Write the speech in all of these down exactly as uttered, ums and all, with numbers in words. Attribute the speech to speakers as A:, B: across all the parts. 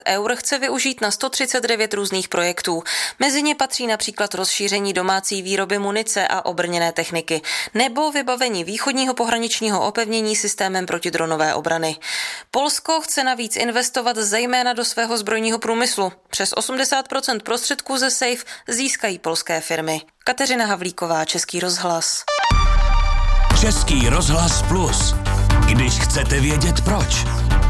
A: eur chce využít na sto třicet devět různých projektů. Mezi ně patří například rozšíření domácí výroby munice a obrněné techniky nebo vybavení východního pohraničního opevnění systémem protidronové obrany. Polsko chce navíc investovat zejména do svého zbrojního průmyslu. Přes osmdesát procent prostředků ze SAFE získají polské firmy. Kateřina Havlíková, Český rozhlas.
B: Český rozhlas Plus. Když chcete vědět proč.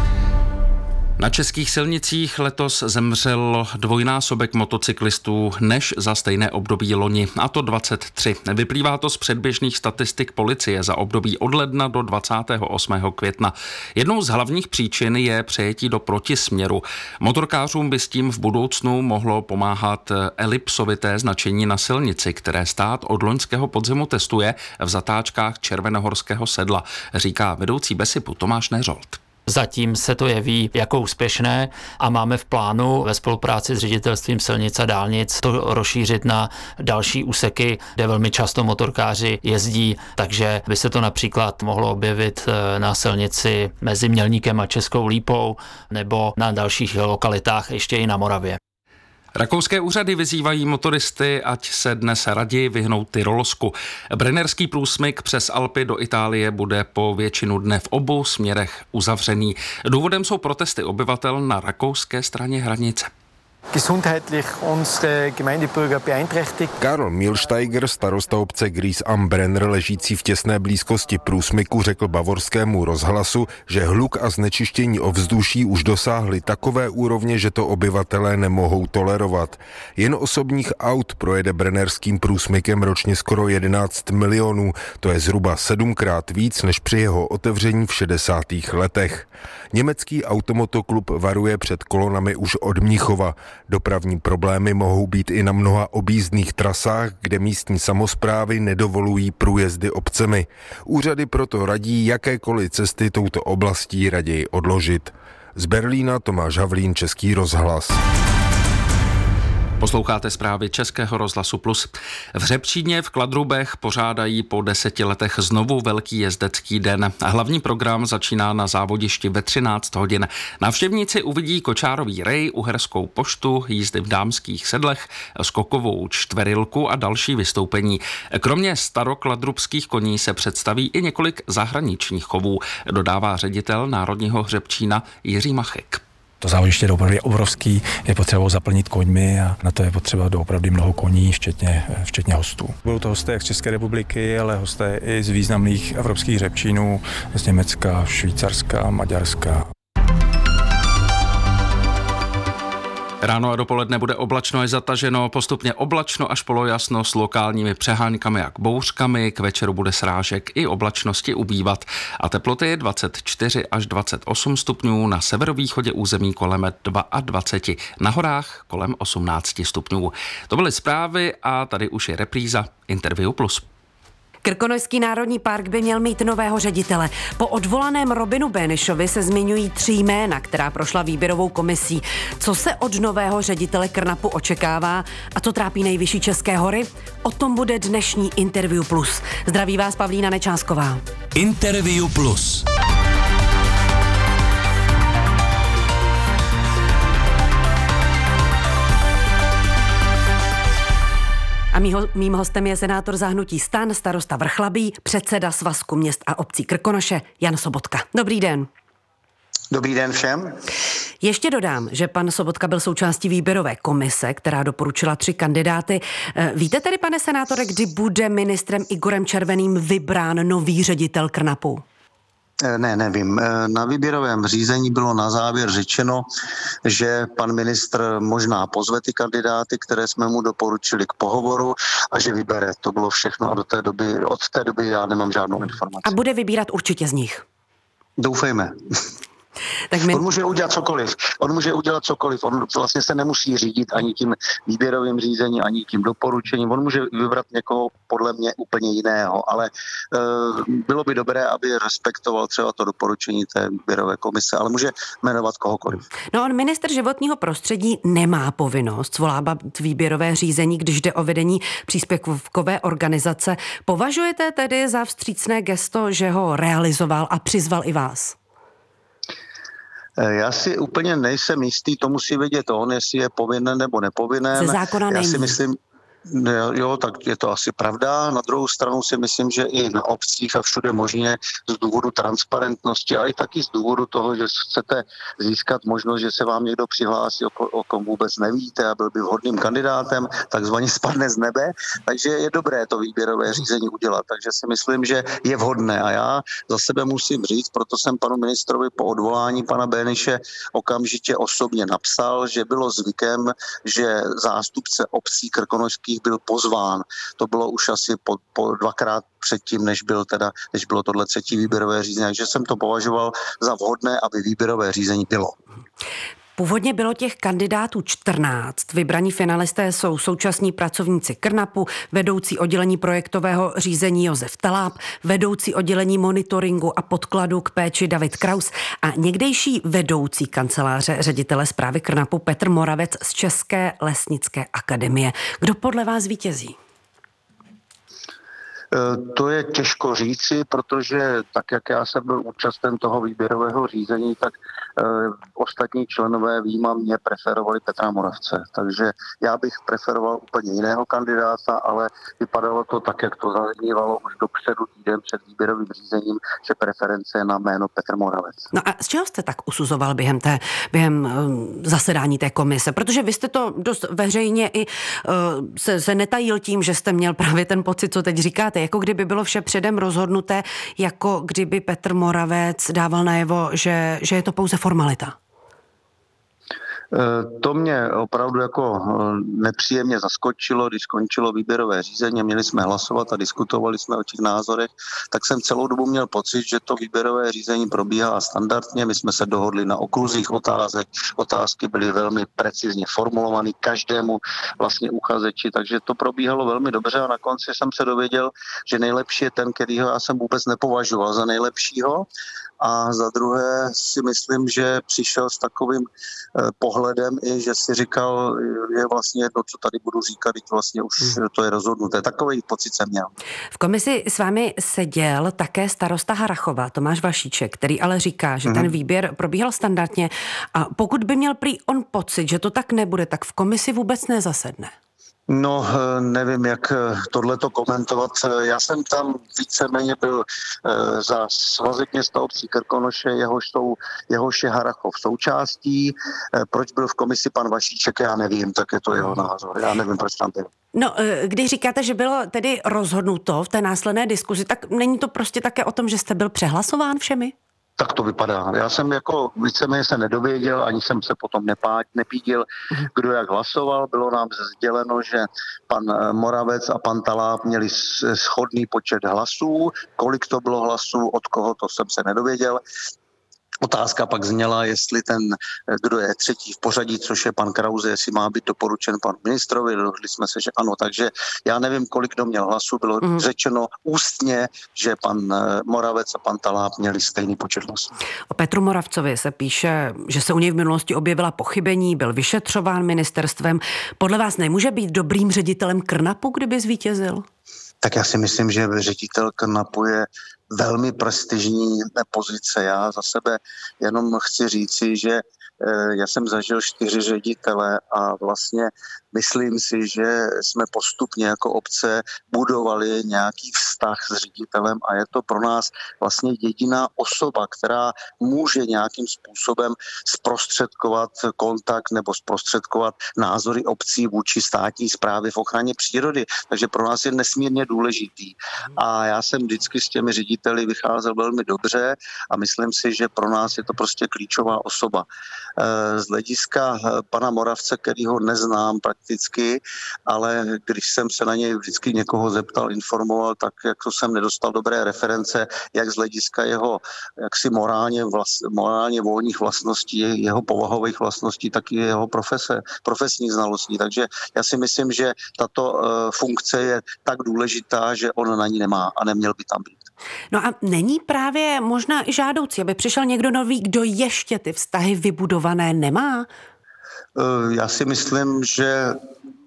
C: Na českých silnicích letos zemřelo dvojnásobek motocyklistů než za stejné období loni, a to dvacet tři. Vyplývá to z předběžných statistik policie za období od ledna do dvacátého osmého května. Jednou z hlavních příčin je přejetí do protisměru. Motorkářům by s tím v budoucnu mohlo pomáhat elipsovité značení na silnici, které stát od loňského podzimu testuje v zatáčkách Červenohorského sedla, říká vedoucí BESIPu Tomáš Neřolt.
D: Zatím se to jeví jako úspěšné a máme v plánu ve spolupráci s ředitelstvím silnic a dálnic to rozšířit na další úseky, kde velmi často motorkáři jezdí, takže by se to například mohlo objevit na silnici mezi Mělníkem a Českou Lípou nebo na dalších lokalitách ještě i na Moravě.
C: Rakouské úřady vyzývají motoristy, ať se dnes raději vyhnou Tyrolsku. Brennerský průsmyk přes Alpy do Itálie bude po většinu dne v obou směrech uzavřený. Důvodem jsou protesty obyvatel na rakouské straně hranice.
E: Gesundheitlich unsere Gemeindebürger beeinträchtigt.
F: Karl Milsteiger, starosta obce Gries am Brenner, ležící v těsné blízkosti průsmyku, řekl Bavorskému rozhlasu, že hluk a znečištění ovzduší už dosáhly takové úrovně, že to obyvatelé nemohou tolerovat. Jen osobních aut projede brennerským průsmykem ročně skoro jedenáct milionů, to je zhruba sedmkrát víc než při jeho otevření v šedesátých letech. Německý automotoklub varuje před kolonami už od Mnichova. Dopravní problémy mohou být i na mnoha objízdných trasách, kde místní samosprávy nedovolují průjezdy obcemi. Úřady proto radí jakékoliv cesty touto oblastí raději odložit. Z Berlína Tomáš Havlín, Český rozhlas.
C: Posloucháte zprávy Českého rozhlasu Plus. V Řepčíně v Kladrubech pořádají po deseti letech znovu velký jezdecký den. Hlavní program začíná na závodišti ve třináct hodin. Návštěvníci uvidí kočárový rej, uherskou poštu, jízdy v dámských sedlech, skokovou čtverilku a další vystoupení. Kromě starokladrubských koní se představí i několik zahraničních chovů, dodává ředitel Národního hřebčína Jiří Machek.
G: To závoděště je opravdu obrovský, je potřeba zaplnit koňmi a na to je potřeba doopravdy mnoho koní, včetně, včetně hostů. Budou to hosté jak z České republiky, ale hosté i z významných evropských hřebčínů, z Německa, Švýcarska, Maďarska.
C: Ráno a dopoledne bude oblačno až zataženo, postupně oblačno až polojasno s lokálními přeháňkami a k bouřkami, k večeru bude srážek i oblačnosti ubývat a teploty je dvacet čtyři až dvacet osm stupňů, na severovýchodě území kolem dvacet dva, na horách kolem osmnáct stupňů. To byly zprávy a tady už je repríza Interview Plus.
H: Krkonošský národní park by měl mít nového ředitele. Po odvolaném Robinu Bénišovi se zmiňují tři jména, která prošla výběrovou komisí. Co se od nového ředitele Krnapu očekává a co trápí nejvyšší české hory? O tom bude dnešní Interview Plus. Zdraví vás Pavlína Nečásková.
B: Interview Plus.
H: A mýho, mým hostem je senátor za hnutí STAN, starosta Vrchlabí, předseda Svazku měst a obcí Krkonoše Jan Sobotka. Dobrý den.
I: Dobrý den všem.
H: Ještě dodám, že pan Sobotka byl součástí výběrové komise, která doporučila tři kandidáty. Víte tedy, pane senátore, kdy bude ministrem Igorem Červeným vybrán nový ředitel Krnapu?
I: Ne, nevím. Na výběrovém řízení bylo na závěr řečeno, že pan ministr možná pozve ty kandidáty, které jsme mu doporučili k pohovoru a že vybere. To bylo všechno a do té doby, od té doby já nemám žádnou informaci.
H: A bude vybírat určitě z nich?
I: Doufejme. Tak my... On může udělat cokoliv. On může udělat cokoliv. On vlastně se nemusí řídit ani tím výběrovým řízením, ani tím doporučením. On může vybrat někoho podle mě úplně jiného, ale uh, bylo by dobré, aby respektoval třeba to doporučení té výběrové komise, ale může jmenovat kohokoliv.
H: No, on ministr životního prostředí nemá povinnost svolávat výběrové řízení, když jde o vedení příspěvkové organizace. Považujete tedy za vstřícné gesto, že ho realizoval a přizval i vás?
I: Já si úplně nejsem jistý, to musí vědět on, jestli je povinen nebo nepovinen.
H: Ze zákona
I: Já
H: není.
I: si myslím, jo, tak je to asi pravda. Na druhou stranu si myslím, že i na obcích a všude možně z důvodu transparentnosti, ale i taky z důvodu toho, že chcete získat možnost, že se vám někdo přihlásí, o, o kom vůbec nevíte a byl by vhodným kandidátem, takzvaně spadne z nebe. Takže je dobré to výběrové řízení udělat. Takže si myslím, že je vhodné. A já za sebe musím říct, proto jsem panu ministrovi po odvolání pana Böhnische okamžitě osobně napsal, že bylo zvykem, že zástupce obcí krkonošských byl pozván. To bylo už asi po, po dvakrát předtím, než, byl teda, než bylo tohle třetí výběrové řízení. Takže jsem to považoval za vhodné, aby výběrové řízení bylo.
H: Původně bylo těch kandidátů čtrnáct. Vybraní finalisté jsou současní pracovníci KRNAPu, vedoucí oddělení projektového řízení Josef Taláb, vedoucí oddělení monitoringu a podkladu k péči David Kraus a někdejší vedoucí kanceláře ředitele správy KRNAPu Petr Moravec z České lesnické akademie. Kdo podle vás vítězí?
I: To je těžko říci, protože tak, jak já jsem byl účasten toho výběrového řízení, tak e, ostatní členové výjima mě preferovali Petra Moravce. Takže já bych preferoval úplně jiného kandidáta, ale vypadalo to tak, jak to zaznívalo už dopředu týden před výběrovým řízením, že preference je na jméno Petr Moravec.
H: No a z čeho jste tak usuzoval během, té, během um, zasedání té komise? Protože vy jste to dost veřejně i uh, se, se netajil tím, že jste měl právě ten pocit, co teď říkáte, jako kdyby bylo vše předem rozhodnuté, jako kdyby Petr Moravec dával najevo, že, že je to pouze formalita.
I: To mě opravdu jako nepříjemně zaskočilo, když skončilo výběrové řízení, měli jsme hlasovat a diskutovali jsme o těch názorech, tak jsem celou dobu měl pocit, že to výběrové řízení probíhá standardně, my jsme se dohodli na okruzích otázek, otázky byly velmi precizně formulované každému vlastně uchazeči, takže to probíhalo velmi dobře a na konci jsem se dověděl, že nejlepší je ten, kterýho já jsem vůbec nepovažoval za nejlepšího. A za druhé si myslím, že přišel s takovým pohledem i, že si říkal, je vlastně jedno, co tady budu říkat, teď vlastně už to je rozhodnuté. Takový pocit jsem měl.
H: V komisi s vámi seděl také starosta Harrachova, Tomáš Vašíček, který ale říká, že mm-hmm. ten výběr probíhal standardně a pokud by měl prý on pocit, že to tak nebude, tak v komisi vůbec nezasedne.
I: No, nevím, jak tohleto komentovat. Já jsem tam víceméně byl za Svazek města obcí Krkonoše, jehož, jsou, jehož je Harrachov součástí. Proč byl v komisi pan Vašíček, já nevím, tak je to jeho názor. Já nevím, proč tam byl.
H: No, když říkáte, že bylo tedy rozhodnuto v té následné diskuzi, tak není to prostě také o tom, že jste byl přehlasován všemi?
I: Tak to vypadá. Já jsem jako víceméně se nedověděl, ani jsem se potom nepáť, nepídil, kdo jak hlasoval. Bylo nám sděleno, že pan Moravec a pan Taláb měli shodný počet hlasů. Kolik to bylo hlasů, od koho, to jsem se nedověděl. Otázka pak zněla, jestli ten, kdo je třetí v pořadí, což je pan Krause, jestli má být doporučen panu ministrovi. Dohodli jsme se, že ano. Takže já nevím, kolik kdo měl hlasů. Bylo mm. řečeno ústně, že pan Moravec a pan Taláb měli stejný počet hlasů.
H: O Petru Moravcovi se píše, že se u něj v minulosti objevila pochybení, byl vyšetřován ministerstvem. Podle vás nemůže být dobrým ředitelem KRNAPu, kdyby zvítězil?
I: Tak já si myslím, že ředitel KRNAPu je velmi prestižní pozice. Já za sebe jenom chci říci, že já jsem zažil čtyři ředitele a vlastně myslím si, že jsme postupně jako obce budovali nějaký vztah s ředitelem a je to pro nás vlastně jediná osoba, která může nějakým způsobem zprostředkovat kontakt nebo zprostředkovat názory obcí vůči státní správě v ochraně přírody. Takže pro nás je nesmírně důležitý. A já jsem vždycky s těmi řediteli vycházel velmi dobře a myslím si, že pro nás je to prostě klíčová osoba. Z hlediska pana Moravce, kterýho neznám prakticky, ale když jsem se na něj vždycky někoho zeptal, informoval, tak jako jsem nedostal dobré reference, jak z hlediska jeho jaksi morálně, vlast, morálně volných vlastností, jeho povahových vlastností, tak i jeho profese, profesních znalostí. Takže já si myslím, že tato uh, funkce je tak důležitá, že on na ní nemá a neměl by tam být.
H: No a není právě možná i žádoucí, aby přišel někdo nový, kdo ještě ty vztahy vybudované nemá?
I: Já si myslím, že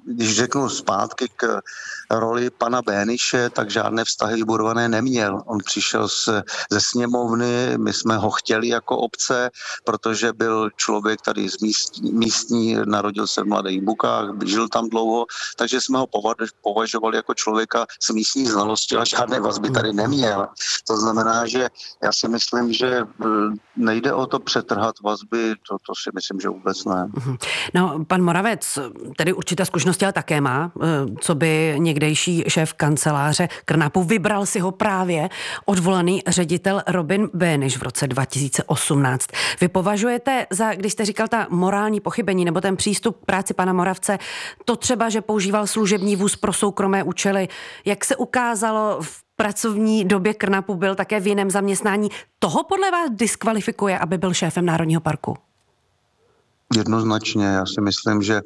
I: když řeknu zpátky k roli pana Béniše, tak žádné vztahy vybudované neměl. On přišel z, ze sněmovny, my jsme ho chtěli jako obce, protože byl člověk tady z místní, místní narodil se v Mladých Bukách, žil tam dlouho, takže jsme ho považovali jako člověka s místní znalostí, a žádné vazby tady neměl. To znamená, že já si myslím, že nejde o to přetrhat vazby, to, to si myslím, že vůbec ne.
H: No, pan Moravec tedy určité zkušenosti ale také má, co by někdejší šéf kanceláře Krnapu, vybral si ho právě odvolaný ředitel Robin Béniš v roce dva tisíce osmnáct. Vy považujete za, když jste říkal ta morální pochybení nebo ten přístup k práci pana Moravce, to třeba, že používal služební vůz pro soukromé účely, jak se ukázalo v pracovní době Krnapu, byl také v jiném zaměstnání, toho podle vás diskvalifikuje, aby byl šéfem Národního parku?
I: Jednoznačně. Já si myslím, že e,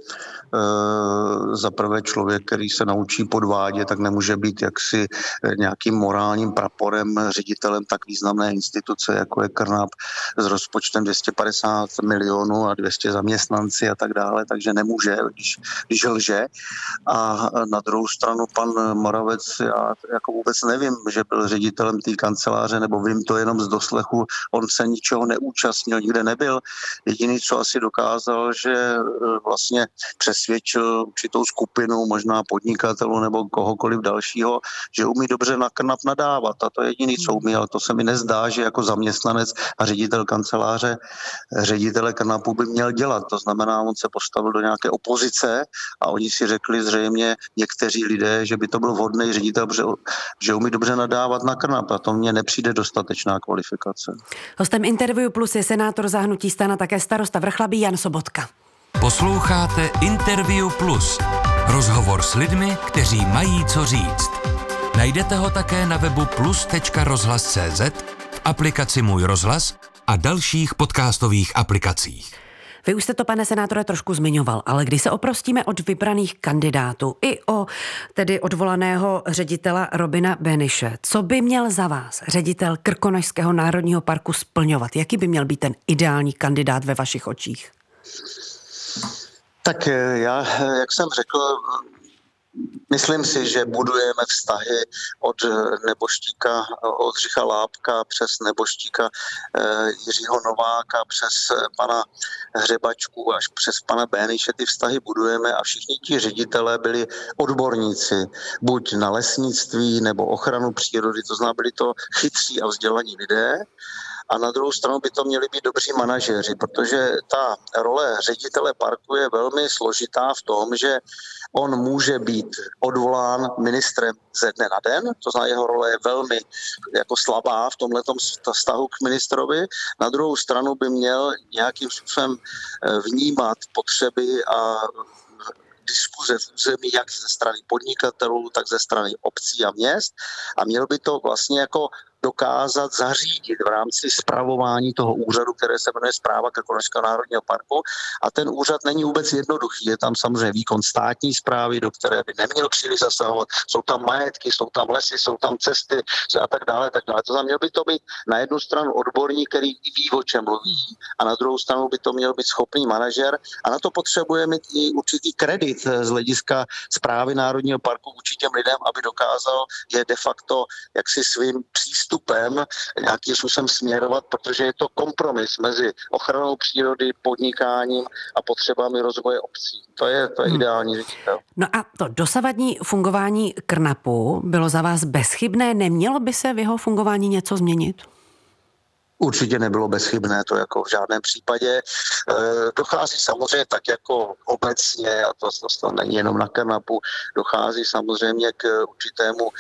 I: za prvé člověk, který se naučí podvádět, tak nemůže být jaksi nějakým morálním praporem, ředitelem tak významné instituce, jako je Krnap, s rozpočtem dvě stě padesát milionů a dvě stě zaměstnanci a tak dále, takže nemůže, když, když lže. A na druhou stranu pan Moravec, já jako vůbec nevím, že byl ředitelem té kanceláře, nebo vím to jenom z doslechu, on se ničeho neúčastnil, nikde nebyl. Jediný, co asi dokázal, že vlastně přesvědčil určitou skupinu, možná podnikatelů nebo kohokoliv dalšího, že umí dobře na Krnap nadávat. A to je jediný, co umí, ale to se mi nezdá, že jako zaměstnanec a ředitel kanceláře ředitele Krnapu by měl dělat. To znamená, on se postavil do nějaké opozice a oni si řekli zřejmě někteří lidé, že by to byl vhodný ředitel, že umí dobře nadávat na Krnap. A to mně nepřijde dostatečná kvalifikace.
H: Hostem Interview Plus je senátor za hnutí STAN a také starosta Vrchlabí Jan Sobotka.
B: Posloucháte Interview Plus. Rozhovor s lidmi, kteří mají co říct. Najdete ho také na webu plus tečka rozhlas tečka cé zet, v aplikaci Můj rozhlas a dalších podcastových aplikacích.
H: Vy už jste to, pane senátore, trošku zmiňoval, ale když se oprostíme od vybraných kandidátů i o tedy odvolaného ředitela Robina Béniše, co by měl za vás ředitel Krkonošského národního parku splňovat? Jaký by měl být ten ideální kandidát ve vašich očích?
I: Tak já, jak jsem řekl, myslím si, že budujeme vztahy od neboštíka Oldřicha Lápka přes neboštíka Jiřího Nováka, přes pana Hřebačku až přes pana Béniše. Ty vztahy budujeme a všichni ti ředitelé byli odborníci, buď na lesnictví nebo ochranu přírody, to znamená, byli to chytří a vzdělaní lidé. A na druhou stranu by to měli být dobří manažeři, protože ta role ředitele parku je velmi složitá v tom, že on může být odvolán ministrem ze dne na den, to znamená, jeho role je velmi jako slabá v tomhletom vztahu k ministrovi. Na druhou stranu by měl nějakým způsobem vnímat potřeby a diskuze v území jak ze strany podnikatelů, tak ze strany obcí a měst a měl by to vlastně jako dokázat zařídit v rámci spravování toho úřadu, které se jmenuje Správa Krkonošského národního parku. A ten úřad není vůbec jednoduchý. Je tam samozřejmě výkon státní správy, do které by neměl příliš zasahovat. Jsou tam majetky, jsou tam lesy, jsou tam cesty a tak dále. Tak dále. To znamená, měl by to být na jednu stranu odborník, který ví, o čem mluví, a na druhou stranu by to měl být schopný manažer. A na to potřebuje mít i určitý kredit z hlediska Správy národního parku vůči těm lidem, aby dokázal je de facto jaksi svým přístupem Vstupem nějakým způsobem směrovat, protože je to kompromis mezi ochranou přírody, podnikáním a potřebami rozvoje obcí. To je, to je hmm. ideální ředitel.
H: No a to dosavadní fungování Krnapu bylo za vás bezchybné? Nemělo by se v jeho fungování něco změnit?
I: Určitě nebylo bezchybné, to jako v žádném případě. E, dochází samozřejmě tak jako obecně, a to, to, to není jenom na Krnapu, dochází samozřejmě k určitému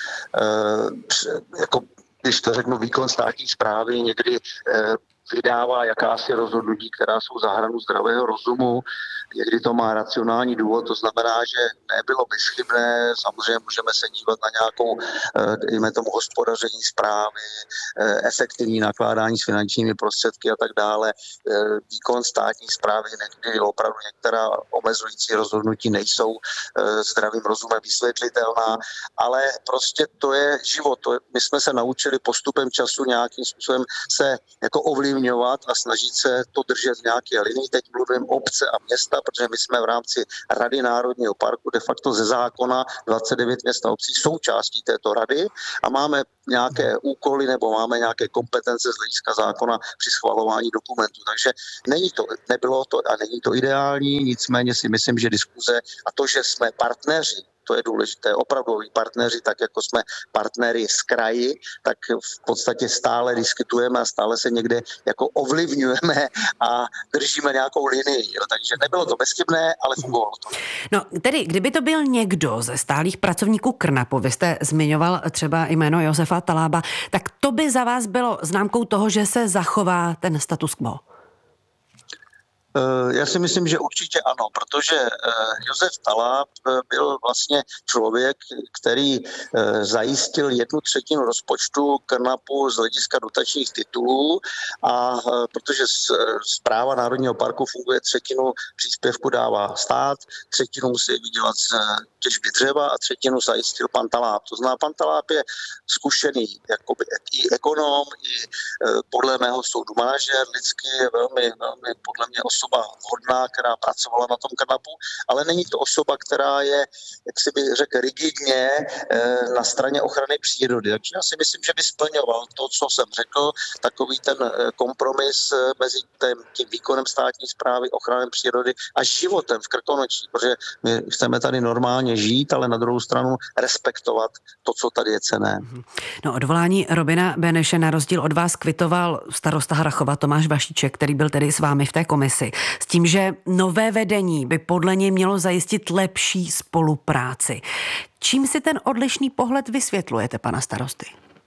I: e, jako když to řeknu, výkon státní správy někdy eh, vydává jakási rozhodnutí, která jsou za hranu zdravého rozumu. Někdy to má racionální důvod, to znamená, že nebylo bezchybné. Samozřejmě můžeme se dívat na nějakou, dejme tomu, hospodaření správy, efektivní nakládání s finančními prostředky a tak dále. Výkon státní správy, někdy opravdu některá omezující rozhodnutí nejsou zdravým rozumem vysvětlitelná, ale prostě to je život. To je, my jsme se naučili postupem času nějakým způsobem se jako ovlivnit ovlivňovat a snažit se to držet v nějaké linii. Teď mluvím obce a města, protože my jsme v rámci Rady Národního parku de facto ze zákona dvacet devět měst a obcí součástí této rady a máme nějaké úkoly nebo máme nějaké kompetence z hlediska zákona při schvalování dokumentů. Takže není to, nebylo to a není to ideální, nicméně si myslím, že diskuze a to, že jsme partneři, to je důležité, opravdoví partneři, tak jako jsme partnery z kraji, tak v podstatě stále diskutujeme a stále se někde jako ovlivňujeme a držíme nějakou linii. Jo. Takže nebylo to bezchybné, ale fungovalo to.
H: No tedy, kdyby to byl někdo ze stálých pracovníků KRNAPu, vy jste zmiňoval třeba jméno Josefa Talába, tak to by za vás bylo známkou toho, že se zachová ten status quo?
I: Já si myslím, že určitě ano, protože Josef Taláb byl vlastně člověk, který zajistil jednu třetinu rozpočtu KRNAPu z hlediska dotačních titulů a protože správa Národního parku funguje, třetinu příspěvku dává stát, třetinu musí vydělat z těžby dřeva a třetinu zajistil pan Taláb. To znamená, pan Taláb je zkušený jakoby i ekonom, i podle mého soudu manažer, lidsky je velmi, velmi podle mě osoba vhodná, která pracovala na tom KRNAPu, ale není to osoba, která je, jak si bych řekl, rigidně na straně ochrany přírody. Takže já si myslím, že by splňoval to, co jsem řekl, takový ten kompromis mezi tím, tím výkonem státní správy, ochranou přírody a životem v Krkonoší, protože my chceme tady normálně žít, ale na druhou stranu respektovat to, co tady je cenné.
H: No, odvolání Robina Beneše na rozdíl od vás kvitoval starosta Harrachova Tomáš Vašíček, který byl tedy s vámi v té komisi, s tím, že nové vedení by podle něj mělo zajistit lepší spolupráci. Čím si ten odlišný pohled vysvětlujete, pana starosty?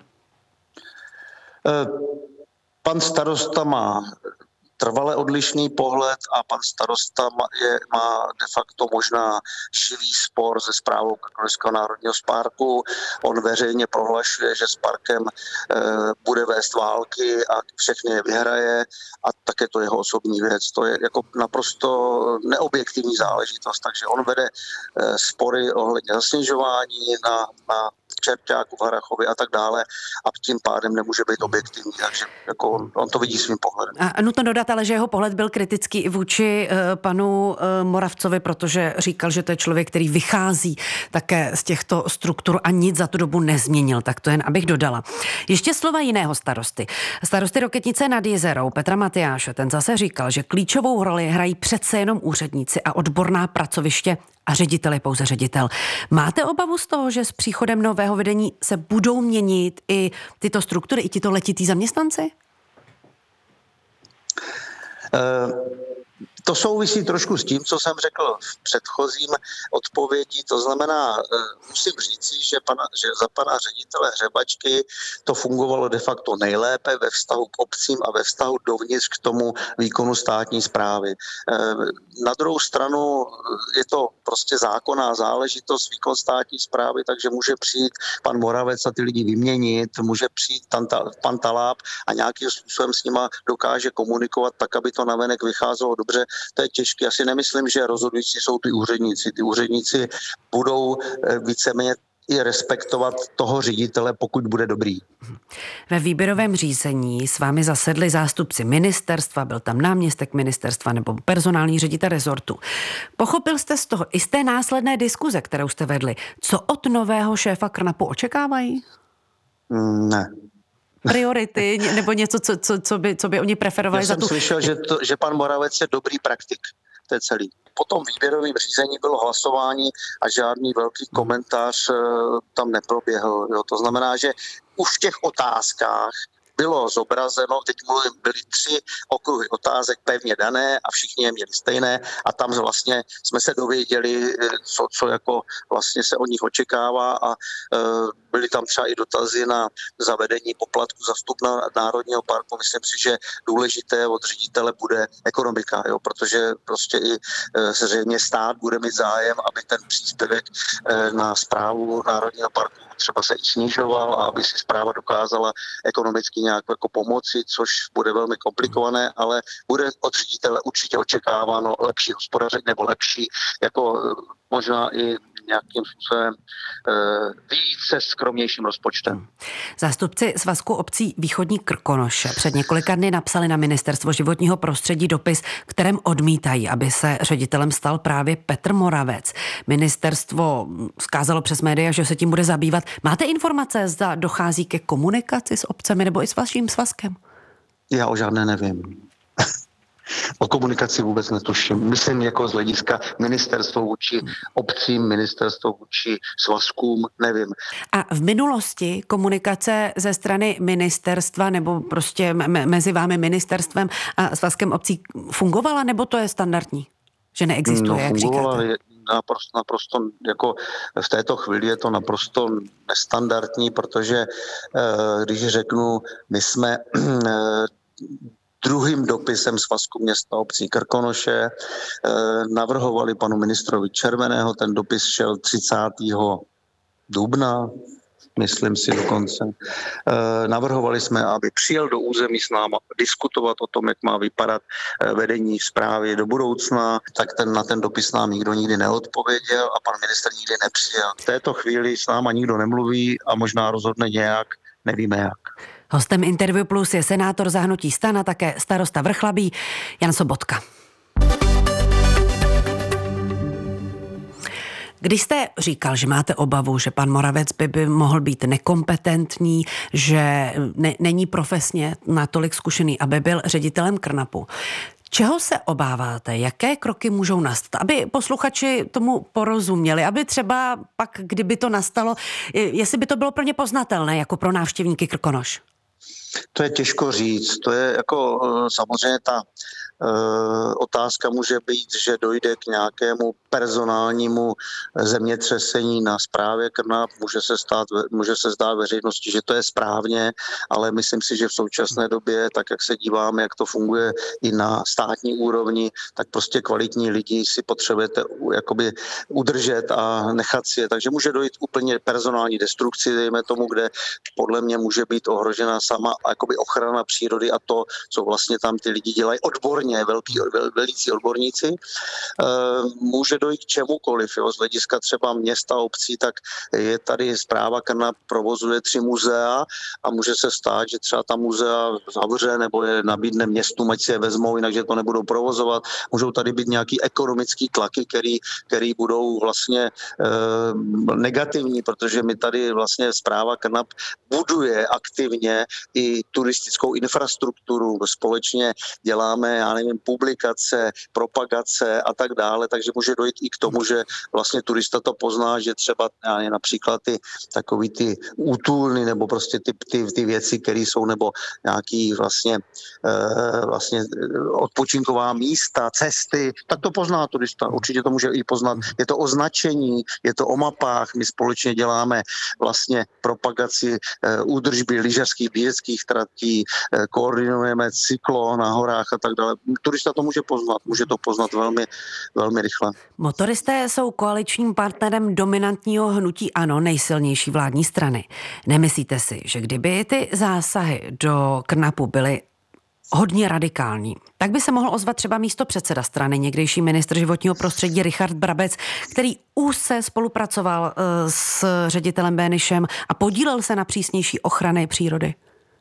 I: Pan starosta má trvale odlišný pohled a pan starosta je, má de facto možná živý spor se správou Krkonošského národního parku. On veřejně prohlašuje, že s parkem e, bude vést války a všechny je vyhraje a také to jeho osobní věc. To je jako naprosto neobjektivní záležitost, takže on vede e, spory ohledně zasněžování na, na Čerťáku, v Harrachově a tak dále a tím pádem nemůže být objektivní, takže jako on, on to vidí svým pohledem.
H: A nutno dodat ale, že jeho pohled byl kritický i vůči uh, panu uh, Moravcovi, protože říkal, že to je člověk, který vychází také z těchto struktur a nic za tu dobu nezměnil, tak to jen abych dodala. Ještě slova jiného starosty. Starosty Rokytnice nad Jizerou Petra Matyáše, ten zase říkal, že klíčovou roli hrají přece jenom úředníci a odborná pracoviště a ředitel je pouze ředitel. Máte obavu z toho, že s příchodem nového vedení se budou měnit i tyto struktury, i tito letití zaměstnanci?
I: Uh... To souvisí trošku s tím, co jsem řekl v předchozím odpovědi. To znamená, musím říci, že, pana, že za pana ředitele Hřebačky to fungovalo de facto nejlépe ve vztahu k obcím a ve vztahu dovnitř k tomu výkonu státní správy. Na druhou stranu je to prostě zákonná záležitost, výkon státní správy, takže může přijít pan Moravec a ty lidi vyměnit, může přijít pan Taláb a nějakým způsobem s nima dokáže komunikovat tak, aby to navenek vycházelo dobře. To je těžké. Já si nemyslím, že rozhodující jsou ty úředníci. Ty úředníci budou víceméně i respektovat toho ředitele, pokud bude dobrý.
H: Ve výběrovém řízení s vámi zasedli zástupci ministerstva, byl tam náměstek ministerstva nebo personální ředitel rezortu. Pochopil jste z toho i z té následné diskuze, kterou jste vedli, co od nového šéfa KRNAPu očekávají?
I: Ne.
H: Priority nebo něco, co, co, co, by, co by oni preferovali?
I: Já
H: za
I: jsem
H: tu...
I: slyšel, že, to, že pan Moravec je dobrý praktik. To je celý. Po tom výběrovém řízení bylo hlasování a žádný velký komentář tam neproběhl. Jo. To znamená, že už v těch otázkách bylo zobrazeno, teď mluvím, byly tři okruhy otázek pevně dané a všichni je měli stejné a tam vlastně jsme se dověděli, co, co jako vlastně se od nich očekává a e, byly tam třeba i dotazy na zavedení poplatku za vstup na Národního parku. Myslím si, že důležité od ředitele bude ekonomika, jo, protože prostě i e, zřejmě stát bude mít zájem, aby ten příspěvek e, na správu Národního parku třeba se i snižoval a aby si správa dokázala ekonomicky nějak jako pomoci, což bude velmi komplikované, ale bude od ředitele určitě očekáváno lepší hospodaření nebo lepší jako možná i nějakým způsobem e, více skromnějším rozpočtem.
H: Zástupci Svazku obcí Východní Krkonoše před několika dny napsali na Ministerstvo životního prostředí dopis, kterém odmítají, aby se ředitelem stal právě Petr Moravec. Ministerstvo vzkázalo přes média, že se tím bude zabývat. Máte informace, zda dochází ke komunikaci s obcemi nebo i s vaším svazkem?
I: Já o žádné nevím. O komunikaci vůbec netuším. Myslím jako z hlediska ministerstvo vůči obcím, ministerstvo vůči svazkům, nevím.
H: A v minulosti komunikace ze strany ministerstva nebo prostě me- mezi vámi ministerstvem a svazkem obcí fungovala, nebo to je standardní? Že neexistuje,
I: no,
H: jak
I: fungovala,
H: říkáte?
I: Naprosto, naprosto, jako v této chvíli je to naprosto nestandardní, protože když řeknu, my jsme druhým dopisem Svazku měst a obcí Krkonoše navrhovali panu ministrovi Červeného, ten dopis šel třicátého dubna, myslím si dokonce. Navrhovali jsme, aby přijel do území s náma diskutovat o tom, jak má vypadat vedení správy do budoucna, tak ten, na ten dopis nám nikdo nikdy neodpověděl a pan ministr nikdy nepřijel. V této chvíli s náma nikdo nemluví a možná rozhodne nějak, nevíme jak.
H: Hostem Interview Plus je senátor za hnutí STAN a také starosta Vrchlabí Jan Sobotka. Když jste říkal, že máte obavu, že pan Moravec by, by mohl být nekompetentní, že ne, není profesně natolik zkušený, aby byl ředitelem KRNAPu, čeho se obáváte? Jaké kroky můžou nastat? Aby posluchači tomu porozuměli, aby třeba pak, kdyby to nastalo, jestli by to bylo pro ně poznatelné, jako pro návštěvníky Krkonoš?
I: To je těžko říct. To je jako samozřejmě ta uh, otázka může být, že dojde k nějakému personálnímu zemětřesení na správě KRNAP. Může se, stát, může se zdát veřejnosti, že to je správně, ale myslím si, že v současné době, tak jak se díváme, jak to funguje i na státní úrovni, tak prostě kvalitní lidi si potřebujete jakoby udržet a nechat si je. Takže může dojít úplně personální destrukci, dejme tomu, kde podle mě může být ohrožena sama jakoby ochrana přírody a to, co vlastně tam ty lidi dělají odborně, velký, vel, velící odborníci. E, může dojít k čemukoliv, jo, z hlediska třeba města, obcí, tak je tady správa KRNAP provozuje tři muzea a může se stát, že třeba ta muzea zavře nebo je nabídne městům, ať si je vezmou, jinak že to nebudou provozovat. Můžou tady být nějaký ekonomický tlaky, který, který budou vlastně e, negativní, protože my tady vlastně správa KRNAP buduje aktivně i turistickou infrastrukturu. Společně děláme, já nevím, publikace, propagace a tak dále, takže může dojít i k tomu, že vlastně turista to pozná, že třeba já nevím, například ty takový ty útulny nebo prostě ty, ty, ty věci, které jsou, nebo nějaký vlastně, e, vlastně odpočinková místa, cesty, tak to pozná turista. Určitě to může i poznat. Je to označení, je to o mapách, my společně děláme vlastně propagaci e, údržby lyžařských běžeckých tratí, e, koordinujeme cyklo na horách a tak dále. Turista to může poznat, může to poznat velmi, velmi rychle.
H: Motoristé jsou koaličním partnerem dominantního hnutí ANO, nejsilnější vládní strany. Nemyslíte si, že kdyby ty zásahy do KRNAPu byly hodně radikální, tak by se mohl ozvat třeba místopředseda strany, někdejší ministr životního prostředí Richard Brabec, který úzce spolupracoval s ředitelem Bénišem a podílel se na přísnější ochrany přírody?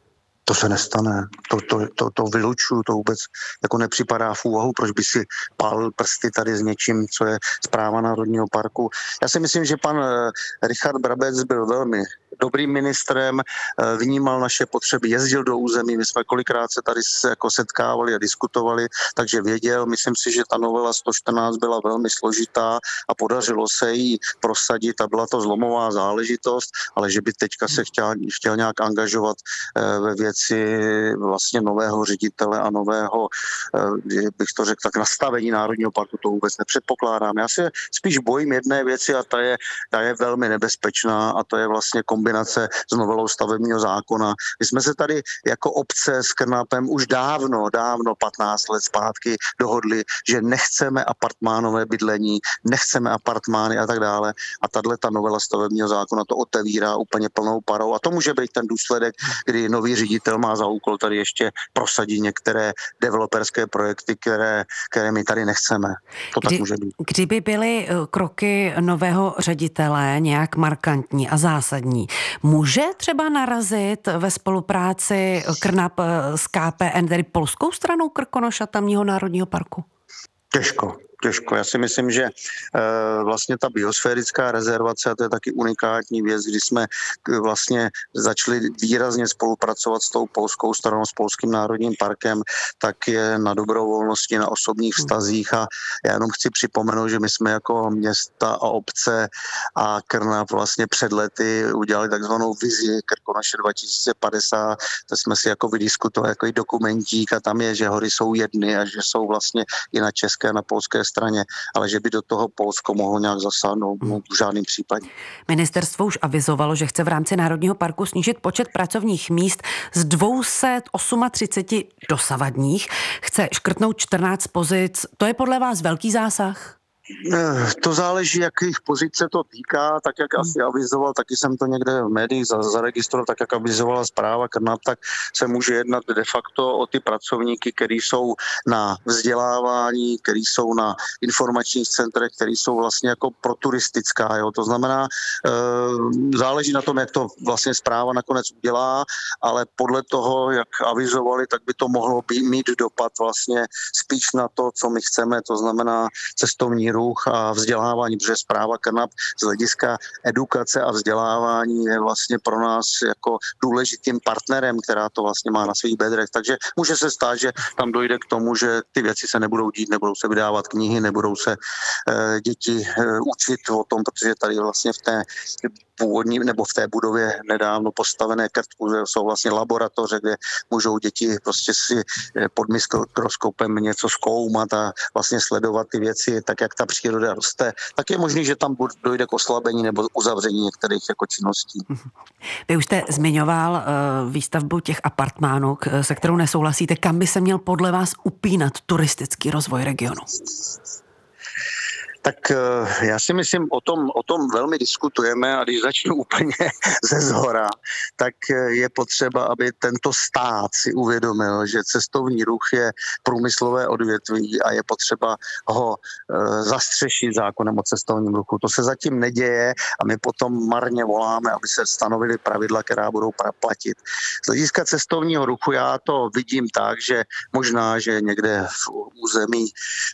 I: To se nestane. To, to, to, to vylučuju, to vůbec jako nepřipadá v úvahu, proč by si pálil prsty tady s něčím, co je správa Národního parku. Já si myslím, že pan Richard Brabec byl velmi dobrým ministrem, vnímal naše potřeby, jezdil do území, my jsme kolikrát se tady jako setkávali a diskutovali, takže věděl, myslím si, že ta novela sto čtrnáct byla velmi složitá a podařilo se jí prosadit a byla to zlomová záležitost, ale že by teďka se chtěl, chtěl nějak angažovat ve věci vlastně nového ředitele a nového, bych to řekl, tak nastavení Národního parku, to vůbec nepředpokládám. Já se spíš bojím jedné věci a ta je, ta je velmi nebezpečná a to je vlastně kombinace s novelou stavebního zákona. My jsme se tady jako obce s KRNAPem už dávno, dávno patnáct let zpátky dohodli, že nechceme apartmánové bydlení, nechceme apartmány a tak dále. A tahle ta novela stavebního zákona to otevírá úplně plnou parou. A to může být ten důsledek, kdy nový ředitel ředitel má za úkol tady ještě prosadit některé developerské projekty, které, které my tady nechceme. To Kdy, tak může být.
H: Kdyby byly kroky nového ředitele nějak markantní a zásadní, může třeba narazit ve spolupráci KRNAP s K P N, tedy polskou stranou Krkonoš a tamního národního parku?
I: Těžko. Těžko. Já si myslím, že e, vlastně ta biosférická rezervace, a to je taky unikátní věc, kdy jsme vlastně začali výrazně spolupracovat s tou polskou stranou, s polským národním parkem, tak je na dobrovolnosti, na osobních vztazích a já jenom chci připomenout, že my jsme jako města a obce a KRNAP vlastně před lety udělali takzvanou vizi Krkonoše dva tisíce padesát, to jsme si jako vydiskutovali jako dokumentík a tam je, že hory jsou jedny a že jsou vlastně i na české a na polské straně, ale že by do toho Polsko mohlo nějak zasáhnout, no, v žádném případě.
H: Ministerstvo už avizovalo, že chce v rámci Národního parku snížit počet pracovních míst z dvě stě třicet osm dosavadních. Chce škrtnout čtrnáct pozic. To je podle vás velký zásah?
I: To záleží, jakých pozic se to týká, tak jak asi avizoval, taky jsem to někde v médiích zaregistroval, tak jak avizovala zpráva KRNAP, tak se může jednat de facto o ty pracovníky, kteří jsou na vzdělávání, kteří jsou na informačních centrech, kteří jsou vlastně jako proturistická. Jo? To znamená, e, záleží na tom, jak to vlastně zpráva nakonec udělá, ale podle toho, jak avizovali, tak by to mohlo být, mít dopad vlastně spíš na to, co my chceme, to znamená cestovní ruch a vzdělávání, protože zpráva KRNAP z hlediska edukace a vzdělávání je vlastně pro nás jako důležitým partnerem, která to vlastně má na svých bedrech. Takže může se stát, že tam dojde k tomu, že ty věci se nebudou dít, nebudou se vydávat knihy, nebudou se e, děti e, učit o tom, protože tady vlastně v té původní nebo v té budově nedávno postavené krtku, že jsou vlastně laboratoře, kde můžou děti prostě si pod mikroskopem něco zkoumat a vlastně sledovat ty věci, tak jak ta příroda roste, tak je možný, že tam dojde k oslabení nebo uzavření některých jako činností.
H: Vy už jste zmiňoval uh, výstavbu těch apartmánů, se kterou nesouhlasíte. Kam by se měl podle vás upínat turistický rozvoj regionu?
I: Tak já si myslím, o tom, o tom velmi diskutujeme a když začnu úplně ze zhora, tak je potřeba, aby tento stát si uvědomil, že cestovní ruch je průmyslové odvětví a je potřeba ho zastřešit zákonem o cestovním ruchu. To se zatím neděje a my potom marně voláme, aby se stanovily pravidla, která budou platit. Z hlediska cestovního ruchu já to vidím tak, že možná, že někde v území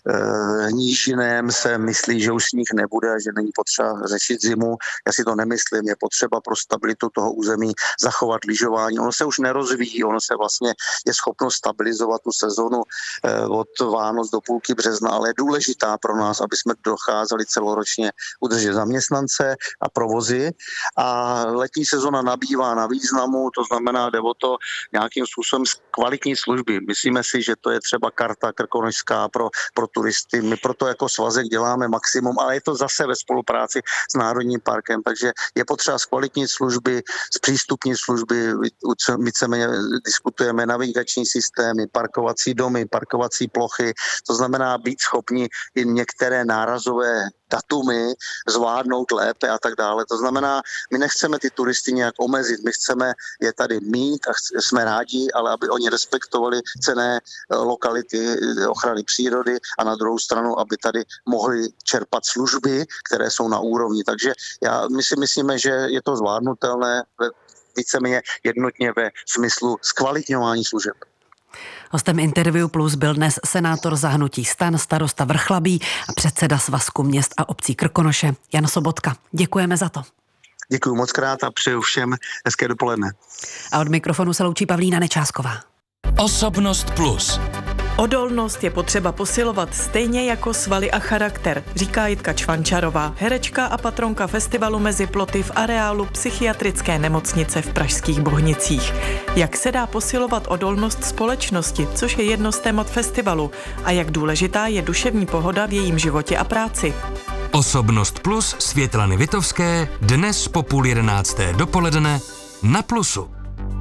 I: e, nížiném se myslí, že už sníh nebude a že není potřeba řešit zimu. Já si to nemyslím. Je potřeba pro stabilitu toho území zachovat lyžování. Ono se už nerozvíjí, ono se vlastně je schopno stabilizovat tu sezonu eh, od Vánoc do půlky března, ale je důležitá pro nás, aby jsme docházeli celoročně udržet zaměstnance a provozy. A letní sezona nabývá na významu, to znamená, jde o to nějakým způsobem kvalitní služby. Myslíme si, že to je třeba karta krkonošská pro, pro turisty. My proto jako svazek děláme maximum, ale je to zase ve spolupráci s Národním parkem, takže je potřeba zkvalitnit služby, zpřístupnit služby, víceméně diskutujeme navigační systémy, parkovací domy, parkovací plochy, to znamená být schopni i některé nárazové datumy zvládnout lépe a tak dále. To znamená, my nechceme ty turisty nějak omezit, my chceme je tady mít a jsme rádi, ale aby oni respektovali cenné lokality ochrany přírody a na druhou stranu, aby tady mohli čerpat služby, které jsou na úrovni. Takže já, my si myslíme, že je to zvládnutelné víceméně jednotně ve smyslu zkvalitňování služeb.
H: Hostem Interview Plus byl dnes senátor za hnutí STAN, starosta Vrchlabí a předseda Svazku měst a obcí Krkonoše Jan Sobotka. Děkujeme za to.
I: Děkuji moc krát a přeju všem hezké dopoledne.
H: A od mikrofonu se loučí Pavlína Nečásková.
B: Osobnost Plus.
J: Odolnost je potřeba posilovat stejně jako svaly a charakter, říká Jitka Čvančarová, herečka a patronka festivalu Mezi ploty v areálu psychiatrické nemocnice v pražských Bohnicích. Jak se dá posilovat odolnost společnosti, což je jedno z témat festivalu, a jak důležitá je duševní pohoda v jejím životě a práci.
B: Osobnost Plus Světlany Vitovské dnes po půl jedenácté dopoledne na Plusu.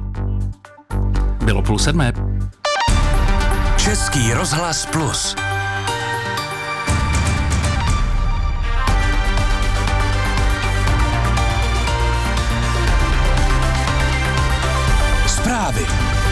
C: Bylo půl sedmé.
B: Český rozhlas Plus. Zprávy.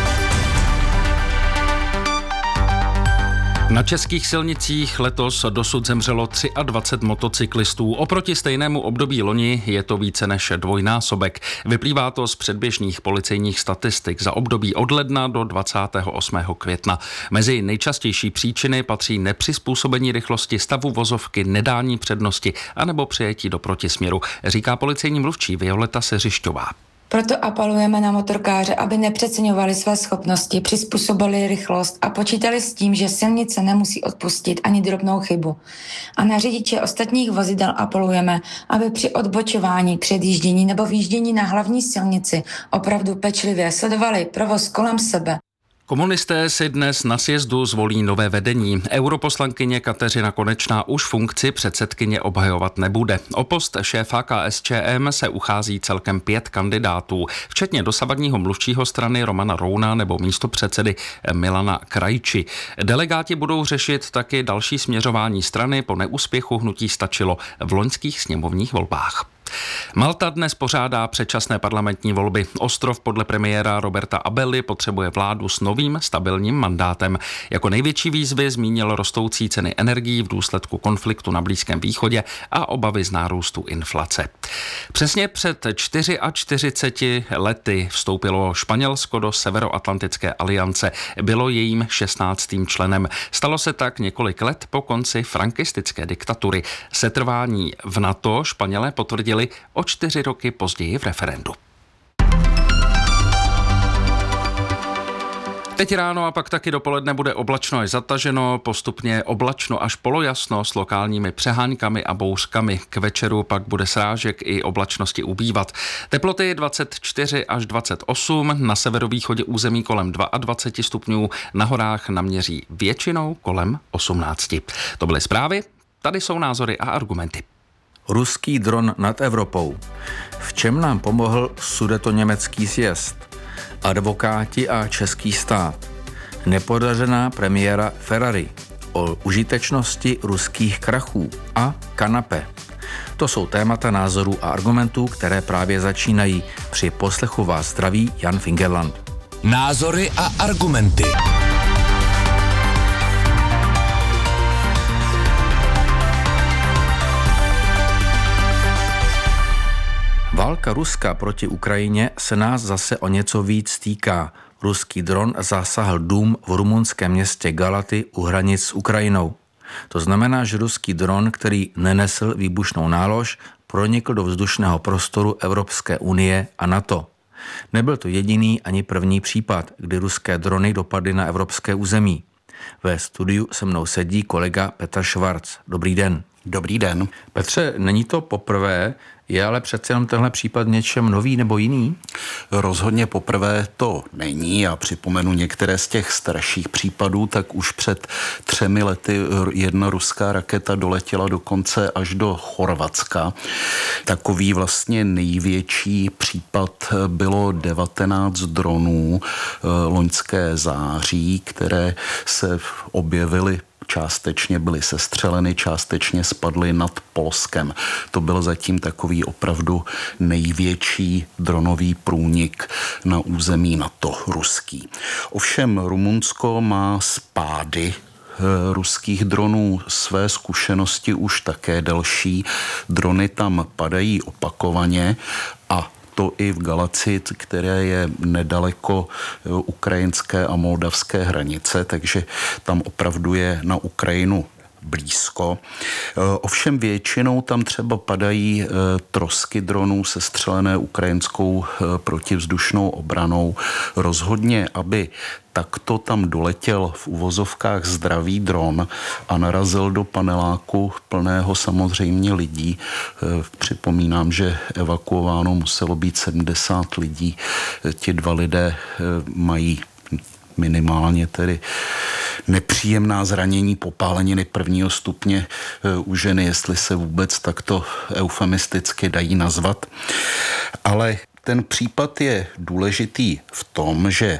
C: Na českých silnicích letos dosud zemřelo dvacet tři motocyklistů. Oproti stejnému období loni je to více než dvojnásobek. Vyplývá to z předběžných policejních statistik za období od ledna do dvacátého osmého května. Mezi nejčastější příčiny patří nepřizpůsobení rychlosti, stavu vozovky, nedání přednosti anebo přijetí do protisměru, říká policejní mluvčí Violeta Seřišťová.
K: Proto apelujeme na motorkáře, aby nepřeceňovali své schopnosti, přizpůsobili rychlost a počítali s tím, že silnice nemusí odpustit ani drobnou chybu. A na řidiče ostatních vozidel apelujeme, aby při odbočování, předjíždění nebo výjíždění na hlavní silnici opravdu pečlivě sledovali provoz kolem sebe.
C: Komunisté si dnes na sjezdu zvolí nové vedení. Europoslankyně Kateřina Konečná už funkci předsedkyně obhajovat nebude. O post šéfa K S Č M se uchází celkem pět kandidátů, včetně dosavadního mluvčího strany Romana Rouna nebo místopředsedy Milana Krajči. Delegáti budou řešit taky další směřování strany po neúspěchu hnutí Stačilo v loňských sněmovních volbách. Malta dnes pořádá předčasné parlamentní volby. Ostrov podle premiéra Roberta Abelly potřebuje vládu s novým stabilním mandátem. Jako největší výzvy zmínil rostoucí ceny energií v důsledku konfliktu na Blízkém východě a obavy z nárůstu inflace. Přesně před čtyřiceti čtyřmi lety vstoupilo Španělsko do Severoatlantické aliance. Bylo jejím šestnáctým členem. Stalo se tak několik let po konci frankistické diktatury. Setrvání v NATO Španělé potvrdili o čtyři roky později v referendu. Teď ráno a pak taky dopoledne bude oblačno až zataženo, postupně oblačno až polojasno s lokálními přeháňkami a bouřkami. K večeru pak bude srážek i oblačnosti ubývat. Teploty dvacet čtyři až dvacet osm, na severovýchodě území kolem dvacet dva stupňů, na horách naměří většinou kolem osmnáct. To byly zprávy, tady jsou názory a argumenty.
L: Ruský dron nad Evropou. V čem nám pomohl sudetoněmecký sjezd? Advokáti a český stát. Nepodařená premiéra Ferrari. O užitečnosti ruských krachů a kanape. To jsou témata názorů a argumentů, které právě začínají. Při poslechu vás zdraví Jan Fingerland.
B: Názory a argumenty.
L: Válka Ruska proti Ukrajině se nás zase o něco víc týká. Ruský dron zasáhl dům v rumunském městě Galaty u hranic s Ukrajinou. To znamená, že ruský dron, který nenesl výbušnou nálož, pronikl do vzdušného prostoru Evropské unie a NATO. Nebyl to jediný ani první případ, kdy ruské drony dopadly na evropské území. Ve studiu se mnou sedí kolega Petr Švarc. Dobrý den.
M: Dobrý den.
L: Petře, není to poprvé, je ale přece jenom tenhle případ něčem nový nebo jiný?
M: Rozhodně poprvé to není. Já připomenu některé z těch starších případů, tak už před třemi lety jedna ruská raketa doletěla dokonce až do Chorvatska. Takový vlastně největší případ bylo devatenáct dronů loňské září, které se objevily, částečně byly sestřeleny, částečně spadly nad Polskem. To byl zatím takový opravdu největší dronový průnik na území NATO ruský. Ovšem Rumunsko má z pády ruských dronů své zkušenosti už také delší. Drony tam padají opakovaně a to i v Galaci, které je nedaleko ukrajinské a moldavské hranice, takže tam opravdu je na Ukrajinu blízko. Ovšem většinou tam třeba padají trosky dronů sestřelené ukrajinskou protivzdušnou obranou. Rozhodně, aby takto tam doletěl v uvozovkách zdravý dron a narazil do paneláku plného samozřejmě lidí. Připomínám, že evakuováno muselo být sedmdesát lidí. Ti dva lidé mají minimálně tedy nepříjemná zranění, popáleniny prvního stupně u ženy, jestli se vůbec takto eufemisticky dají nazvat. Ale ten případ je důležitý v tom, že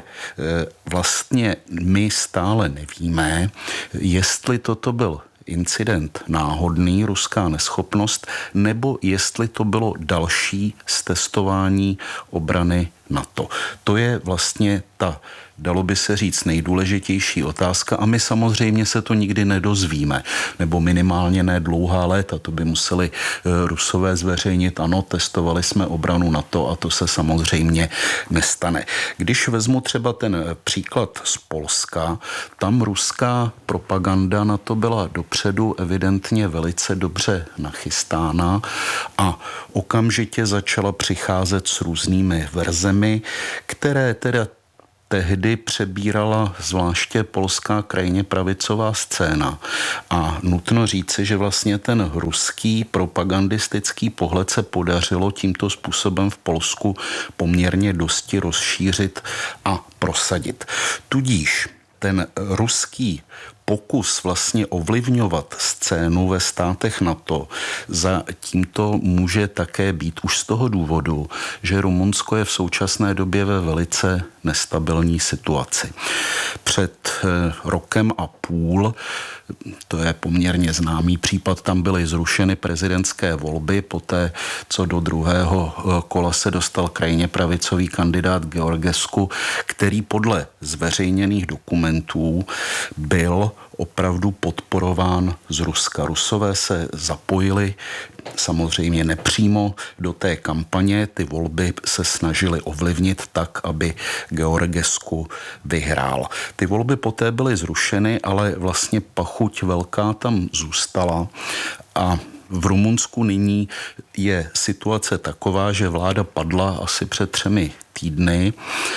M: vlastně my stále nevíme, jestli toto byl incident náhodný, ruská neschopnost, nebo jestli to bylo další z testování obrany NATO. To je vlastně ta, dalo by se říct, nejdůležitější otázka a my samozřejmě se to nikdy nedozvíme, nebo minimálně ne dlouhá léta, to by museli Rusové zveřejnit, ano, testovali jsme obranu NATO a to se samozřejmě nestane. Když vezmu třeba ten příklad z Polska, tam ruská propaganda na to byla dopředu evidentně velice dobře nachystána a okamžitě začala přicházet s různými verzemi, které teda tehdy přebírala zvláště polská krajně pravicová scéna. A nutno říci, že vlastně ten ruský propagandistický pohled se podařilo tímto způsobem v Polsku poměrně dosti rozšířit a prosadit. Tudíž ten ruský pokus vlastně ovlivňovat scénu ve státech NATO za tímto může také být už z toho důvodu, že Rumunsko je v současné době ve velice nestabilní situaci. Před rokem a půl, to je poměrně známý případ, tam byly zrušeny prezidentské volby, poté co do druhého kola se dostal krajně pravicový kandidát Georgescu, který podle zveřejněných dokumentů byl opravdu podporován z Ruska. Rusové se zapojili samozřejmě nepřímo do té kampaně, ty volby se snažili ovlivnit tak, aby Georgescu vyhrál. Ty volby poté byly zrušeny, ale vlastně pachuť velká tam zůstala a v Rumunsku nyní je situace taková, že vláda padla asi před třemi týdny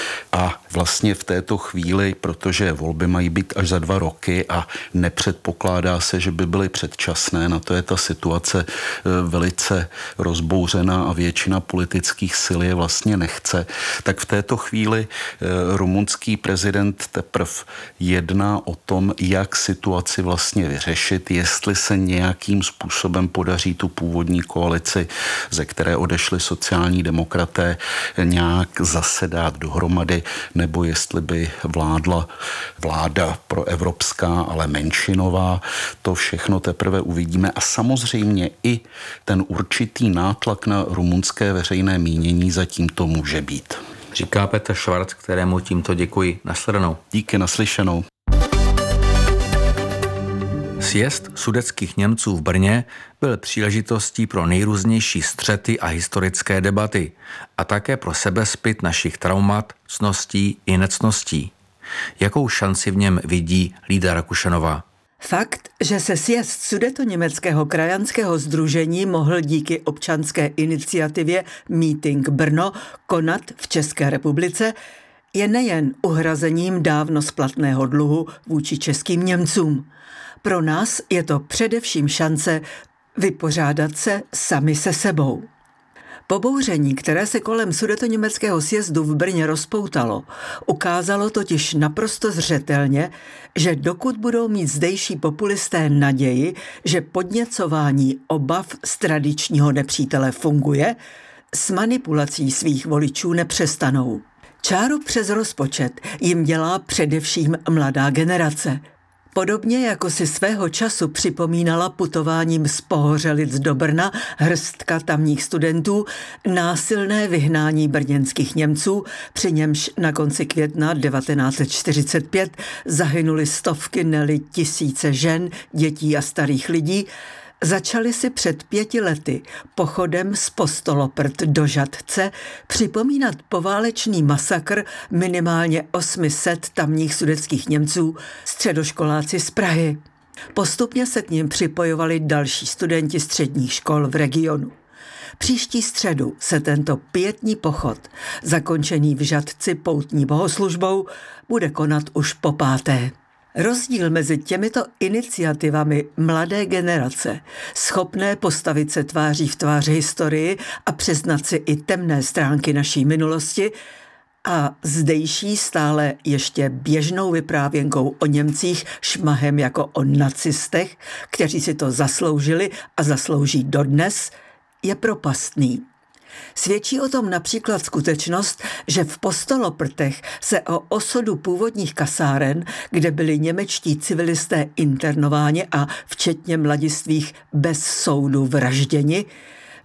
M: a vlastně v této chvíli, protože volby mají být až za dva roky a nepředpokládá se, že by byly předčasné, na to je ta situace velice rozbouřená a většina politických sil je vlastně nechce, tak v této chvíli rumunský prezident teprve jedná o tom, jak situaci vlastně vyřešit, jestli se nějakým způsobem podaří tu původní koalici, ze které odešli sociální demokraté, nějak zase dát dohromady, nebo jestli by vládla vláda proevropská, ale menšinová. To všechno teprve uvidíme a samozřejmě i ten určitý nátlak na rumunské veřejné mínění zatím to může být.
L: Říká Petr Švarc, kterému tímto děkuji. Nasledanou.
M: Díky, naslyšenou.
L: Sjezd sudetských Němců v Brně byl příležitostí pro nejrůznější střety a historické debaty a také pro sebezpyt našich traumat, cností i necností. Jakou šanci v něm vidí Lída Rakušanová?
N: Fakt, že se sjezd Sudetoněmeckého krajanského sdružení mohl díky občanské iniciativě Meeting Brno konat v České republice, je nejen uhrazením dávno splatného dluhu vůči českým Němcům. Pro nás je to především šance vypořádat se sami se sebou. Pobouření, které se kolem Sudetoněmeckého sjezdu v Brně rozpoutalo, ukázalo totiž naprosto zřetelně, že dokud budou mít zdejší populisté naději, že podněcování obav z tradičního nepřítele funguje, s manipulací svých voličů nepřestanou. Čáru přes rozpočet jim dělá především mladá generace. Podobně jako si svého času připomínala putováním z Pohořelic do Brna hrstka tamních studentů násilné vyhnání brněnských Němců, při němž na konci května devatenáct set čtyřicet pět zahynuly stovky, neli tisíce žen, dětí a starých lidí, začali si před pěti lety pochodem z Postoloprt do Žatce připomínat poválečný masakr minimálně osm set tamních sudetských Němců, středoškoláci z Prahy. Postupně se k nim připojovali další studenti středních škol v regionu. Příští středu se tento pietní pochod, zakončený v Žatci poutní bohoslužbou, bude konat už po páté. Rozdíl mezi těmito iniciativami mladé generace, schopné postavit se tváří v tvář historii a přiznat si i temné stránky naší minulosti, a zdejší stále ještě běžnou vyprávěnkou o Němcích šmahem jako o nacistech, kteří si to zasloužili a zaslouží dodnes, je propastný. Svědčí o tom například skutečnost, že v Postoloprtech se o osudu původních kasáren, kde byli němečtí civilisté internováni a včetně mladistvých bez soudu vražděni,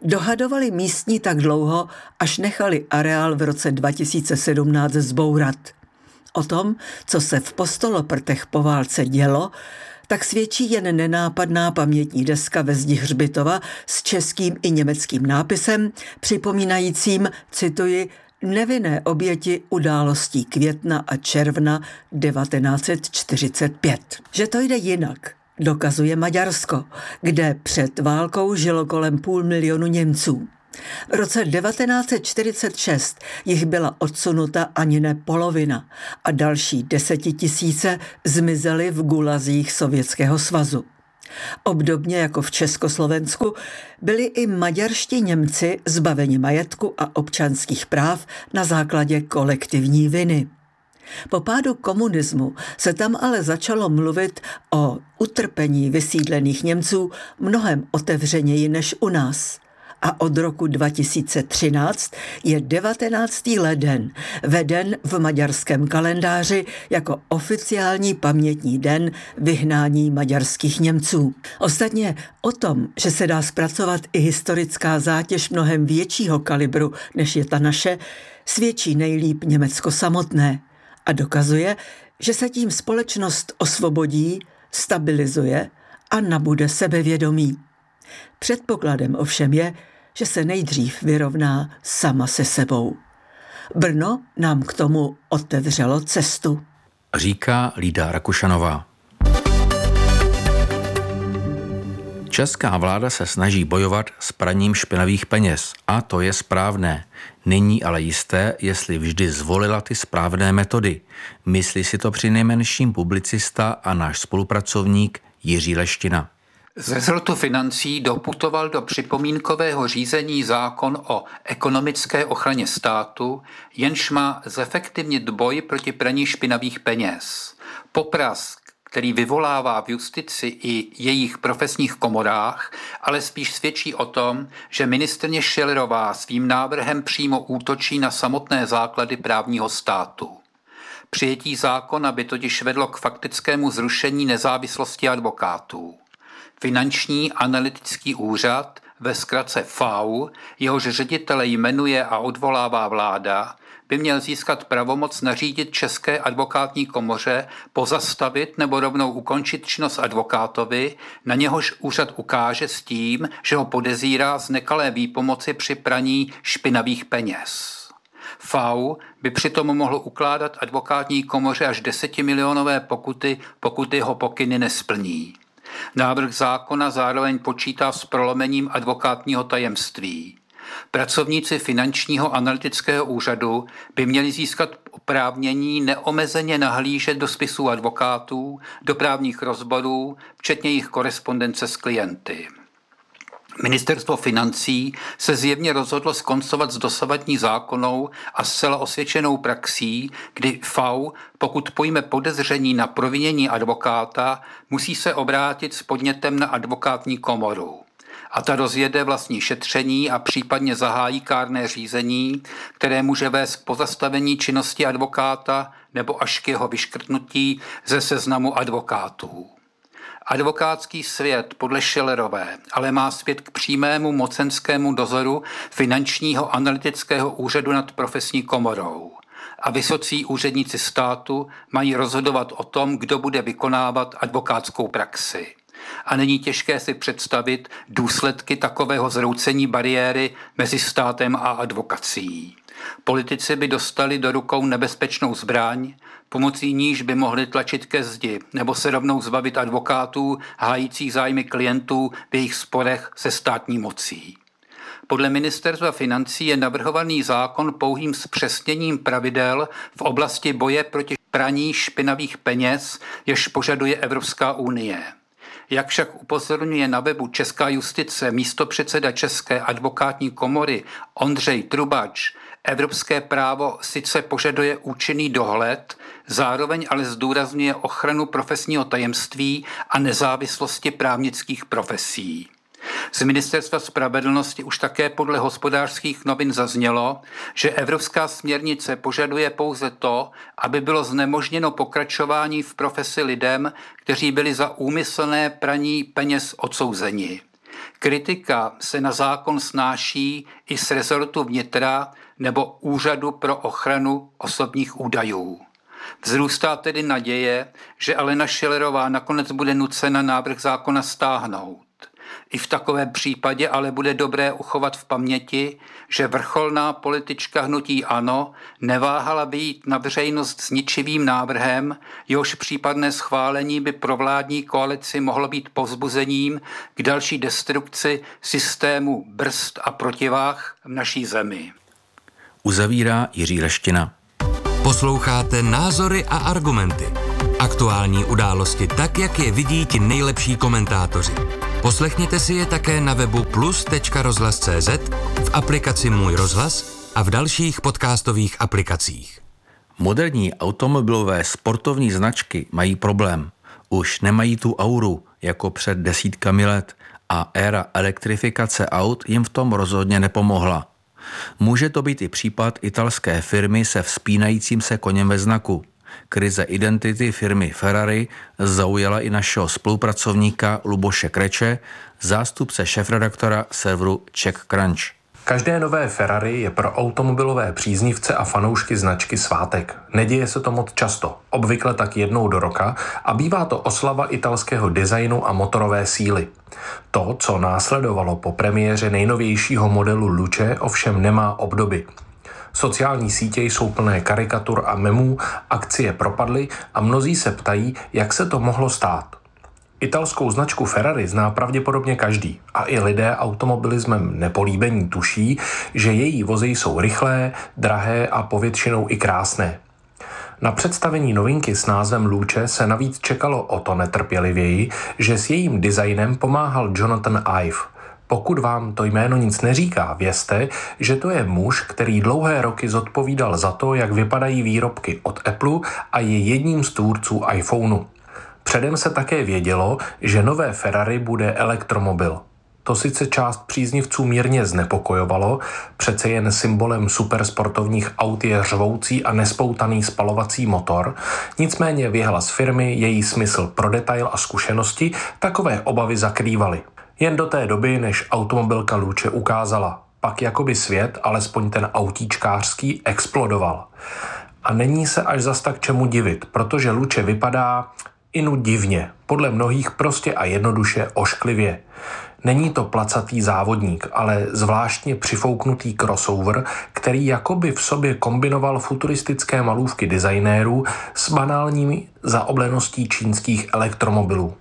N: Dohadovali místní tak dlouho, až nechali areál v roce dva tisíce sedmnáct zbourat. O tom, co se v Postoloprtech po válce dělo, tak svědčí jen nenápadná pamětní deska ve zdi hřbitova s českým i německým nápisem, připomínajícím, cituji, nevinné oběti událostí května a června devatenáct set čtyřicet pět. Že to jde jinak, dokazuje Maďarsko, kde před válkou žilo kolem půl milionu Němců. V roce devatenáct set čtyřicet šest jich byla odsunuta ani ne polovina a další desetitisíce zmizely v gulazích Sovětského svazu. Obdobně jako v Československu byli i maďarští Němci zbaveni majetku a občanských práv na základě kolektivní viny. Po pádu komunismu se tam ale začalo mluvit o utrpení vysídlených Němců mnohem otevřeněji než u nás. A od roku dva tisíce třináct je devatenáctého leden veden v maďarském kalendáři jako oficiální pamětní den vyhnání maďarských Němců. Ostatně o tom, že se dá zpracovat i historická zátěž mnohem většího kalibru, než je ta naše, svědčí nejlíp Německo samotné a dokazuje, že se tím společnost osvobodí, stabilizuje a nabude sebevědomí. Předpokladem ovšem je, že se nejdřív vyrovná sama se sebou. Brno nám k tomu otevřelo cestu.
L: Říká Lída Rakušanová. Česká vláda se snaží bojovat s praním špinavých peněz a to je správné. Není ale jisté, jestli vždy zvolila ty správné metody. Myslí si to přinejmenším publicista a náš spolupracovník Jiří Leština.
O: Z rezortu financí doputoval do připomínkového řízení zákon o ekonomické ochraně státu, jenž má zefektivnit boj proti praní špinavých peněz. Poprask, který vyvolává v justici i jejich profesních komorách, ale spíš svědčí o tom, že ministryně Schillerová svým návrhem přímo útočí na samotné základy právního státu. Přijetí zákona by totiž vedlo k faktickému zrušení nezávislosti advokátů. Finanční analytický úřad, ve zkratce F A U, jehož ředitele jmenuje a odvolává vláda, by měl získat pravomoc nařídit České advokátní komoře pozastavit nebo rovnou ukončit činnost advokátovi, na něhož úřad ukáže s tím, že ho podezírá z nekalé výpomoci při praní špinavých peněz. F A U by přitom mohl ukládat advokátní komoře až desetimilionové pokuty, pokud jeho pokyny nesplní. Návrh zákona zároveň počítá s prolomením advokátního tajemství. Pracovníci finančního analytického úřadu by měli získat oprávnění neomezeně nahlížet do spisů advokátů, do právních rozborů, včetně jejich korespondence s klienty. Ministerstvo financí se zjevně rozhodlo skoncovat s dosavadní zákonnou a zcela osvědčenou praxí, kdy F A U, pokud pojme podezření na provinění advokáta, musí se obrátit s podnětem na advokátní komoru. A ta rozjede vlastní šetření a případně zahájí kárné řízení, které může vést k pozastavení činnosti advokáta nebo až k jeho vyškrtnutí ze seznamu advokátů. Advokátský svět podle Schillerové ale má svět k přímému mocenskému dozoru finančního analytického úřadu nad profesní komorou. A vysocí úředníci státu mají rozhodovat o tom, kdo bude vykonávat advokátskou praxi. A není těžké si představit důsledky takového zroucení bariéry mezi státem a advokacií. Politici by dostali do rukou nebezpečnou zbraň, pomocí níž by mohli tlačit ke zdi nebo se rovnou zbavit advokátů hájících zájmy klientů v jejich sporech se státní mocí. Podle ministerstva financí je navrhovaný zákon pouhým zpřesněním pravidel v oblasti boje proti praní špinavých peněz, jež požaduje Evropská unie. Jak však upozorňuje na webu Česká justice místopředseda České advokátní komory Ondřej Trubač, evropské právo sice požaduje účinný dohled, zároveň ale zdůrazňuje ochranu profesního tajemství a nezávislosti právnických profesí. Z Ministerstva spravedlnosti už také podle Hospodářských novin zaznělo, že evropská směrnice požaduje pouze to, aby bylo znemožněno pokračování v profesi lidem, kteří byli za úmyslné praní peněz odsouzeni. Kritika se na zákon snáší i z rezortu vnitra nebo Úřadu pro ochranu osobních údajů. Vzrůstá tedy naděje, že Alena Schillerová nakonec bude nucena návrh zákona stáhnout. I v takovém případě ale bude dobré uchovat v paměti, že vrcholná politička hnutí ANO neváhala vyjít na veřejnost s ničivým návrhem, jehož případné schválení by pro vládní koalici mohlo být povzbuzením k další destrukci systému brzd a protiváh v naší zemi.
L: Uzavírá Jiří Leština.
B: Posloucháte Názory a argumenty. Aktuální události tak, jak je vidí ti nejlepší komentátoři. Poslechněte si je také na webu plus tečka rozhlas tečka cé zet, v aplikaci Můj rozhlas a v dalších podcastových aplikacích.
L: Moderní automobilové sportovní značky mají problém. Už nemají tu auru jako před desítkami let a éra elektrifikace aut jim v tom rozhodně nepomohla. Může to být i případ italské firmy se vzpínajícím se koněm ve znaku. Krize identity firmy Ferrari zaujala i našeho spolupracovníka Luboše Kreče, zástupce šéfredaktora serveru CzechCrunch.
P: Každé nové Ferrari je pro automobilové příznivce a fanoušky značky svátek. Neděje se to moc často, obvykle tak jednou do roka a bývá to oslava italského designu a motorové síly. To, co následovalo po premiéře nejnovějšího modelu Luce, ovšem nemá obdoby. Sociální sítě jsou plné karikatur a memů, akcie propadly a mnozí se ptají, jak se to mohlo stát. Italskou značku Ferrari zná pravděpodobně každý a i lidé automobilismem nepolíbení tuší, že její vozy jsou rychlé, drahé a povětšinou i krásné. Na představení novinky s názvem Luce se navíc čekalo o to netrpělivěji, že s jejím designem pomáhal Jonathan Ive. Pokud vám to jméno nic neříká, vězte, že to je muž, který dlouhé roky zodpovídal za to, jak vypadají výrobky od Apple a je jedním z tvůrců iPhoneu. Předem se také vědělo, že nové Ferrari bude elektromobil. To sice část příznivců mírně znepokojovalo, přece jen symbolem supersportovních aut je řvoucí a nespoutaný spalovací motor, nicméně věhlas firmy, její smysl pro detail a zkušenosti takové obavy zakrývaly. Jen do té doby, než automobilka Luce ukázala. Pak jakoby svět, alespoň ten autíčkářský, explodoval. A není se až zas tak čemu divit, protože Luce vypadá inu divně, podle mnohých prostě a jednoduše ošklivě. Není to placatý závodník, ale zvláštně přifouknutý crossover, který jakoby v sobě kombinoval futuristické malůvky designérů s banálními zaobleností čínských elektromobilů.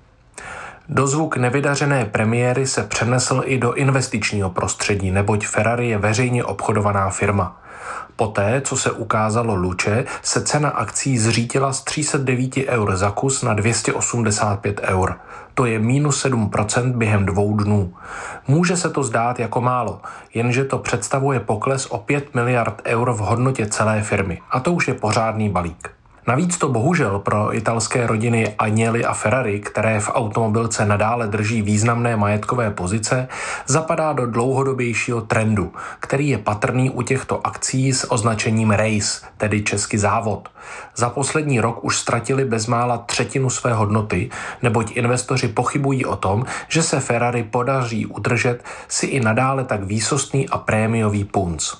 P: Dozvuk nevydařené premiéry se přenesl i do investičního prostředí, neboť Ferrari je veřejně obchodovaná firma. Poté, co se ukázalo Luce, se cena akcí zřítila z tři sta devět eur za kus na dvě stě osmdesát pět eur. To je minus sedm procent během dvou dnů. Může se to zdát jako málo, jenže to představuje pokles o pět miliard eur v hodnotě celé firmy. A to už je pořádný balík. Navíc to bohužel pro italské rodiny Agnelli a Ferrari, které v automobilce nadále drží významné majetkové pozice, zapadá do dlouhodobějšího trendu, který je patrný u těchto akcí s označením race, tedy český závod. Za poslední rok už ztratili bezmála třetinu své hodnoty, neboť investoři pochybují o tom, že se Ferrari podaří udržet si i nadále tak výsostný a prémiový punc.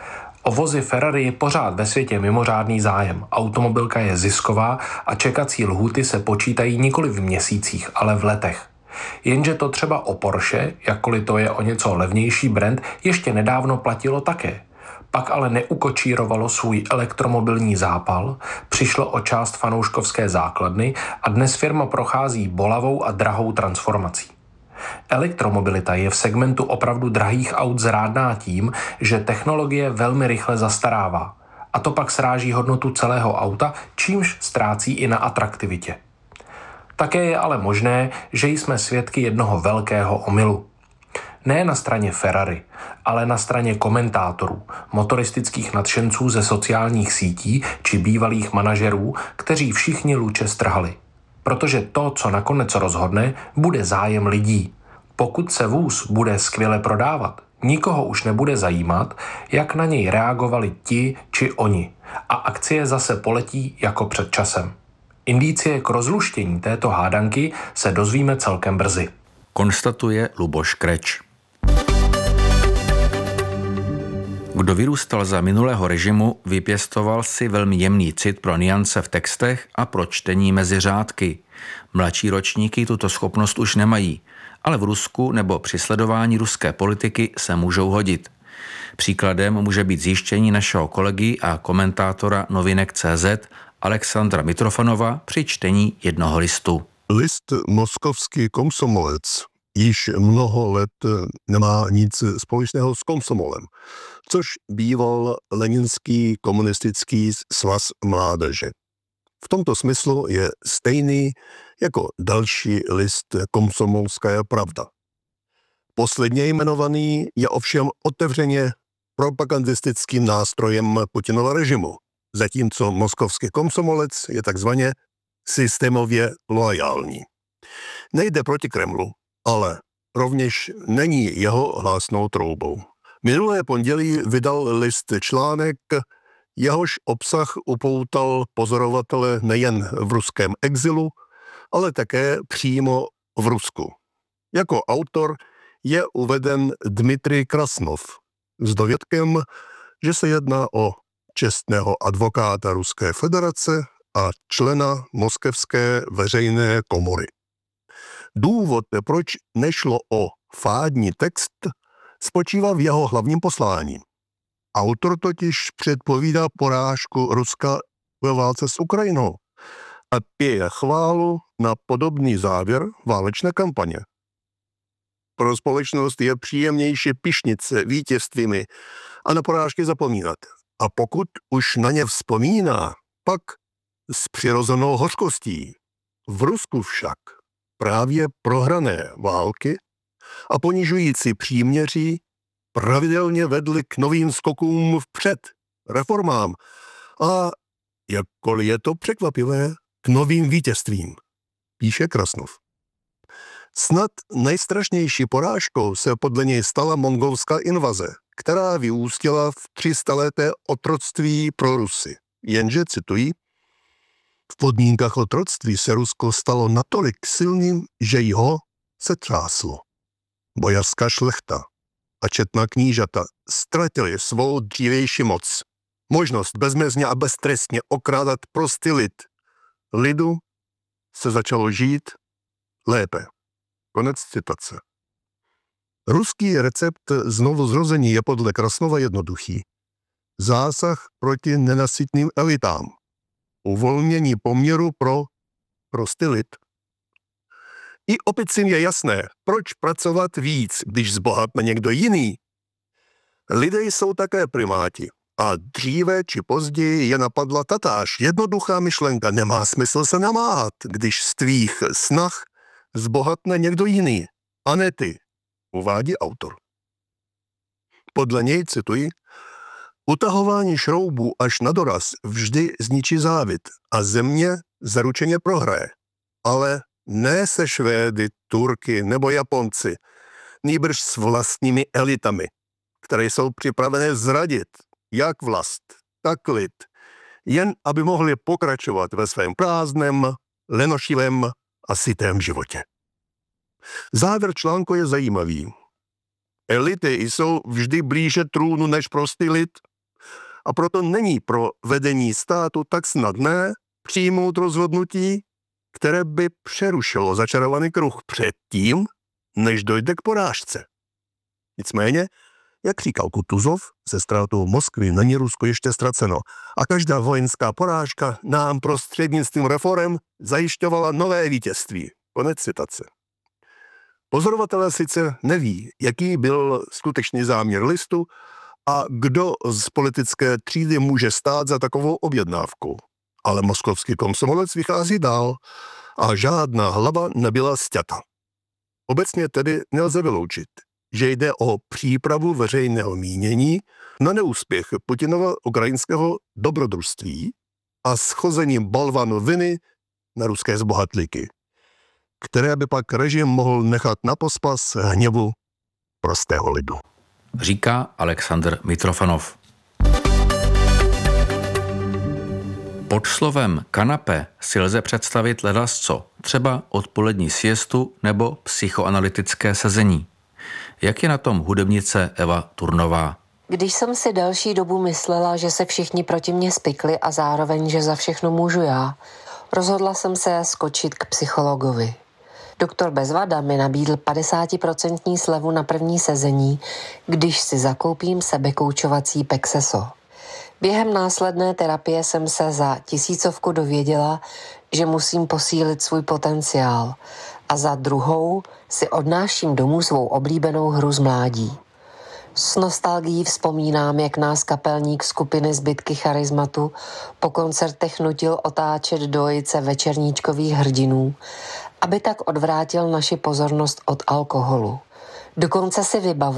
P: O vozy Ferrari je pořád ve světě mimořádný zájem. Automobilka je zisková a čekací lhůty se počítají nikoli v měsících, ale v letech. Jenže to třeba o Porsche, jakkoliv to je o něco levnější brand, ještě nedávno platilo také. Pak ale neukočírovalo svůj elektromobilní zápal, přišlo o část fanouškovské základny a dnes firma prochází bolavou a drahou transformací. Elektromobilita je v segmentu opravdu drahých aut zrádná tím, že technologie velmi rychle zastarává. A to pak sráží hodnotu celého auta, čímž ztrácí i na atraktivitě. Také je ale možné, že jsme svědky jednoho velkého omylu. Ne na straně Ferrari, ale na straně komentátorů, motoristických nadšenců ze sociálních sítí či bývalých manažerů, kteří všichni Luce strhali. Protože to, co nakonec rozhodne, bude zájem lidí. Pokud se vůz bude skvěle prodávat, nikoho už nebude zajímat, jak na něj reagovali ti či oni a akcie zase poletí jako před časem. Indicie k rozluštění této hádanky se dozvíme celkem brzy.
L: konstatuje Luboš Kreč. Kdo vyrůstal za minulého režimu, vypěstoval si velmi jemný cit pro nuance v textech a pro čtení mezi řádky. Mladší ročníky tuto schopnost už nemají, ale v Rusku nebo při sledování ruské politiky se můžou hodit. Příkladem může být zjištění našeho kolegy a komentátora novinek tečka cé zet Alexandra Mitrofanova při čtení jednoho listu.
Q: List Moskovský komsomolec již mnoho let nemá nic společného s komsomolem, což býval Leninský komunistický svaz mládeže. V tomto smyslu je stejný jako další list Komsomolská pravda. Posledně jmenovaný je ovšem otevřeně propagandistickým nástrojem Putinova režimu, zatímco moskovský komsomolec je takzvaně systémově loajální. Nejde proti Kremlu, ale rovněž není jeho hlásnou troubou. Minulé pondělí vydal list článek, jehož obsah upoutal pozorovatele nejen v ruském exilu, ale také přímo v Rusku. Jako autor je uveden Dmitrij Krasnov s dovědkem, že se jedná o čestného advokáta Ruské federace a člena Moskevské veřejné komory. Důvod, proč nešlo o fádní text, spočívá v jeho hlavním poslání. Autor totiž předpovídá porážku Ruska ve válce s Ukrajinou a pěje chválu na podobný závěr válečné kampaně. Pro společnost je příjemnější pyšnit se vítězstvími a na porážky zapomínat. A pokud už na ně vzpomíná, pak s přirozenou hořkostí. V Rusku však právě prohrané války a ponižující příměří pravidelně vedly k novým skokům vpřed, reformám a, jakkoliv je to překvapivé, k novým vítězstvím, píše Krasnov. Snad nejstrašnější porážkou se podle něj stala mongolská invaze, která vyústila v třistaleté otroctví pro Rusy. Jenže, cituji, v podmínkách otroctví se Rusko stalo natolik silným, že jeho se třáslo. Bojarská šlechta a četná knížata ztratili svou dřívější moc. Možnost bezmezně a beztrestně okrádat prostý lid. Lidu se začalo žít lépe. Konec citace. Ruský recept znovuzrození je podle Krasnova jednoduchý. Zásah proti nenasytným elitám. Uvolnění poměru pro prostý lid. I opicím je jasné, proč pracovat víc, když zbohatne někdo jiný. Lidé jsou také primáti a dříve či později je napadla tatáž jednoduchá myšlenka. Nemá smysl se namáhat, když z tvých snah zbohatne někdo jiný, a ne ty, uvádí autor. Podle něj, cituji, utahování šroubů až na doraz vždy zničí závit a země zaručeně prohraje. Ale ne se Švédy, Turky nebo Japonci, nýbrž s vlastními elitami, které jsou připravené zradit jak vlast, tak lid, jen aby mohli pokračovat ve svém prázdném, lenošivém a sytém životě. Závěr článku je zajímavý. Elity jsou vždy blíže trůnu než prostý lid a proto není pro vedení státu tak snadné přijmout rozhodnutí, které by přerušilo začarovaný kruh předtím, než dojde k porážce. Nicméně, jak říkal Kutuzov, se ztrátou Moskvy není Rusko ještě ztraceno a každá vojenská porážka nám prostřednictvím reforem zajišťovala nové vítězství. Konec citace. Pozorovatelé sice neví, jaký byl skutečný záměr listu a kdo z politické třídy může stát za takovou objednávkou. Ale moskovský komsomolec vychází dál a žádná hlava nebyla sťata. Obecně tedy nelze vyloučit, že jde o přípravu veřejného mínění na neúspěch Putinova ukrajinského dobrodružství a schození balvanu viny na ruské zbohatlíky, které by pak režim mohl nechat na pospas hněvu prostého lidu.
L: Říká Alexandr Mitrofanov. Pod slovem kanapé si lze představit ledasco, třeba odpolední siestu nebo psychoanalytické sezení. Jak je na tom hudebnice Eva Turnová?
R: Když jsem si delší dobu myslela, že se všichni proti mě spikli a zároveň, že za všechno můžu já, rozhodla jsem se skočit k psychologovi. Doktor Bezvada mi nabídl padesátiprocentní slevu na první sezení, když si zakoupím sebekoučovací Pexeso. Během následné terapie jsem se za tisícovku dověděla, že musím posílit svůj potenciál a za druhou si odnáším domů svou oblíbenou hru z mládí. S nostalgií vzpomínám, jak nás kapelník skupiny Zbytky charizmatu po koncertech nutil otáčet dvojice večerníčkových hrdinů, aby tak odvrátil naši pozornost od alkoholu. Dokonce si vybavu,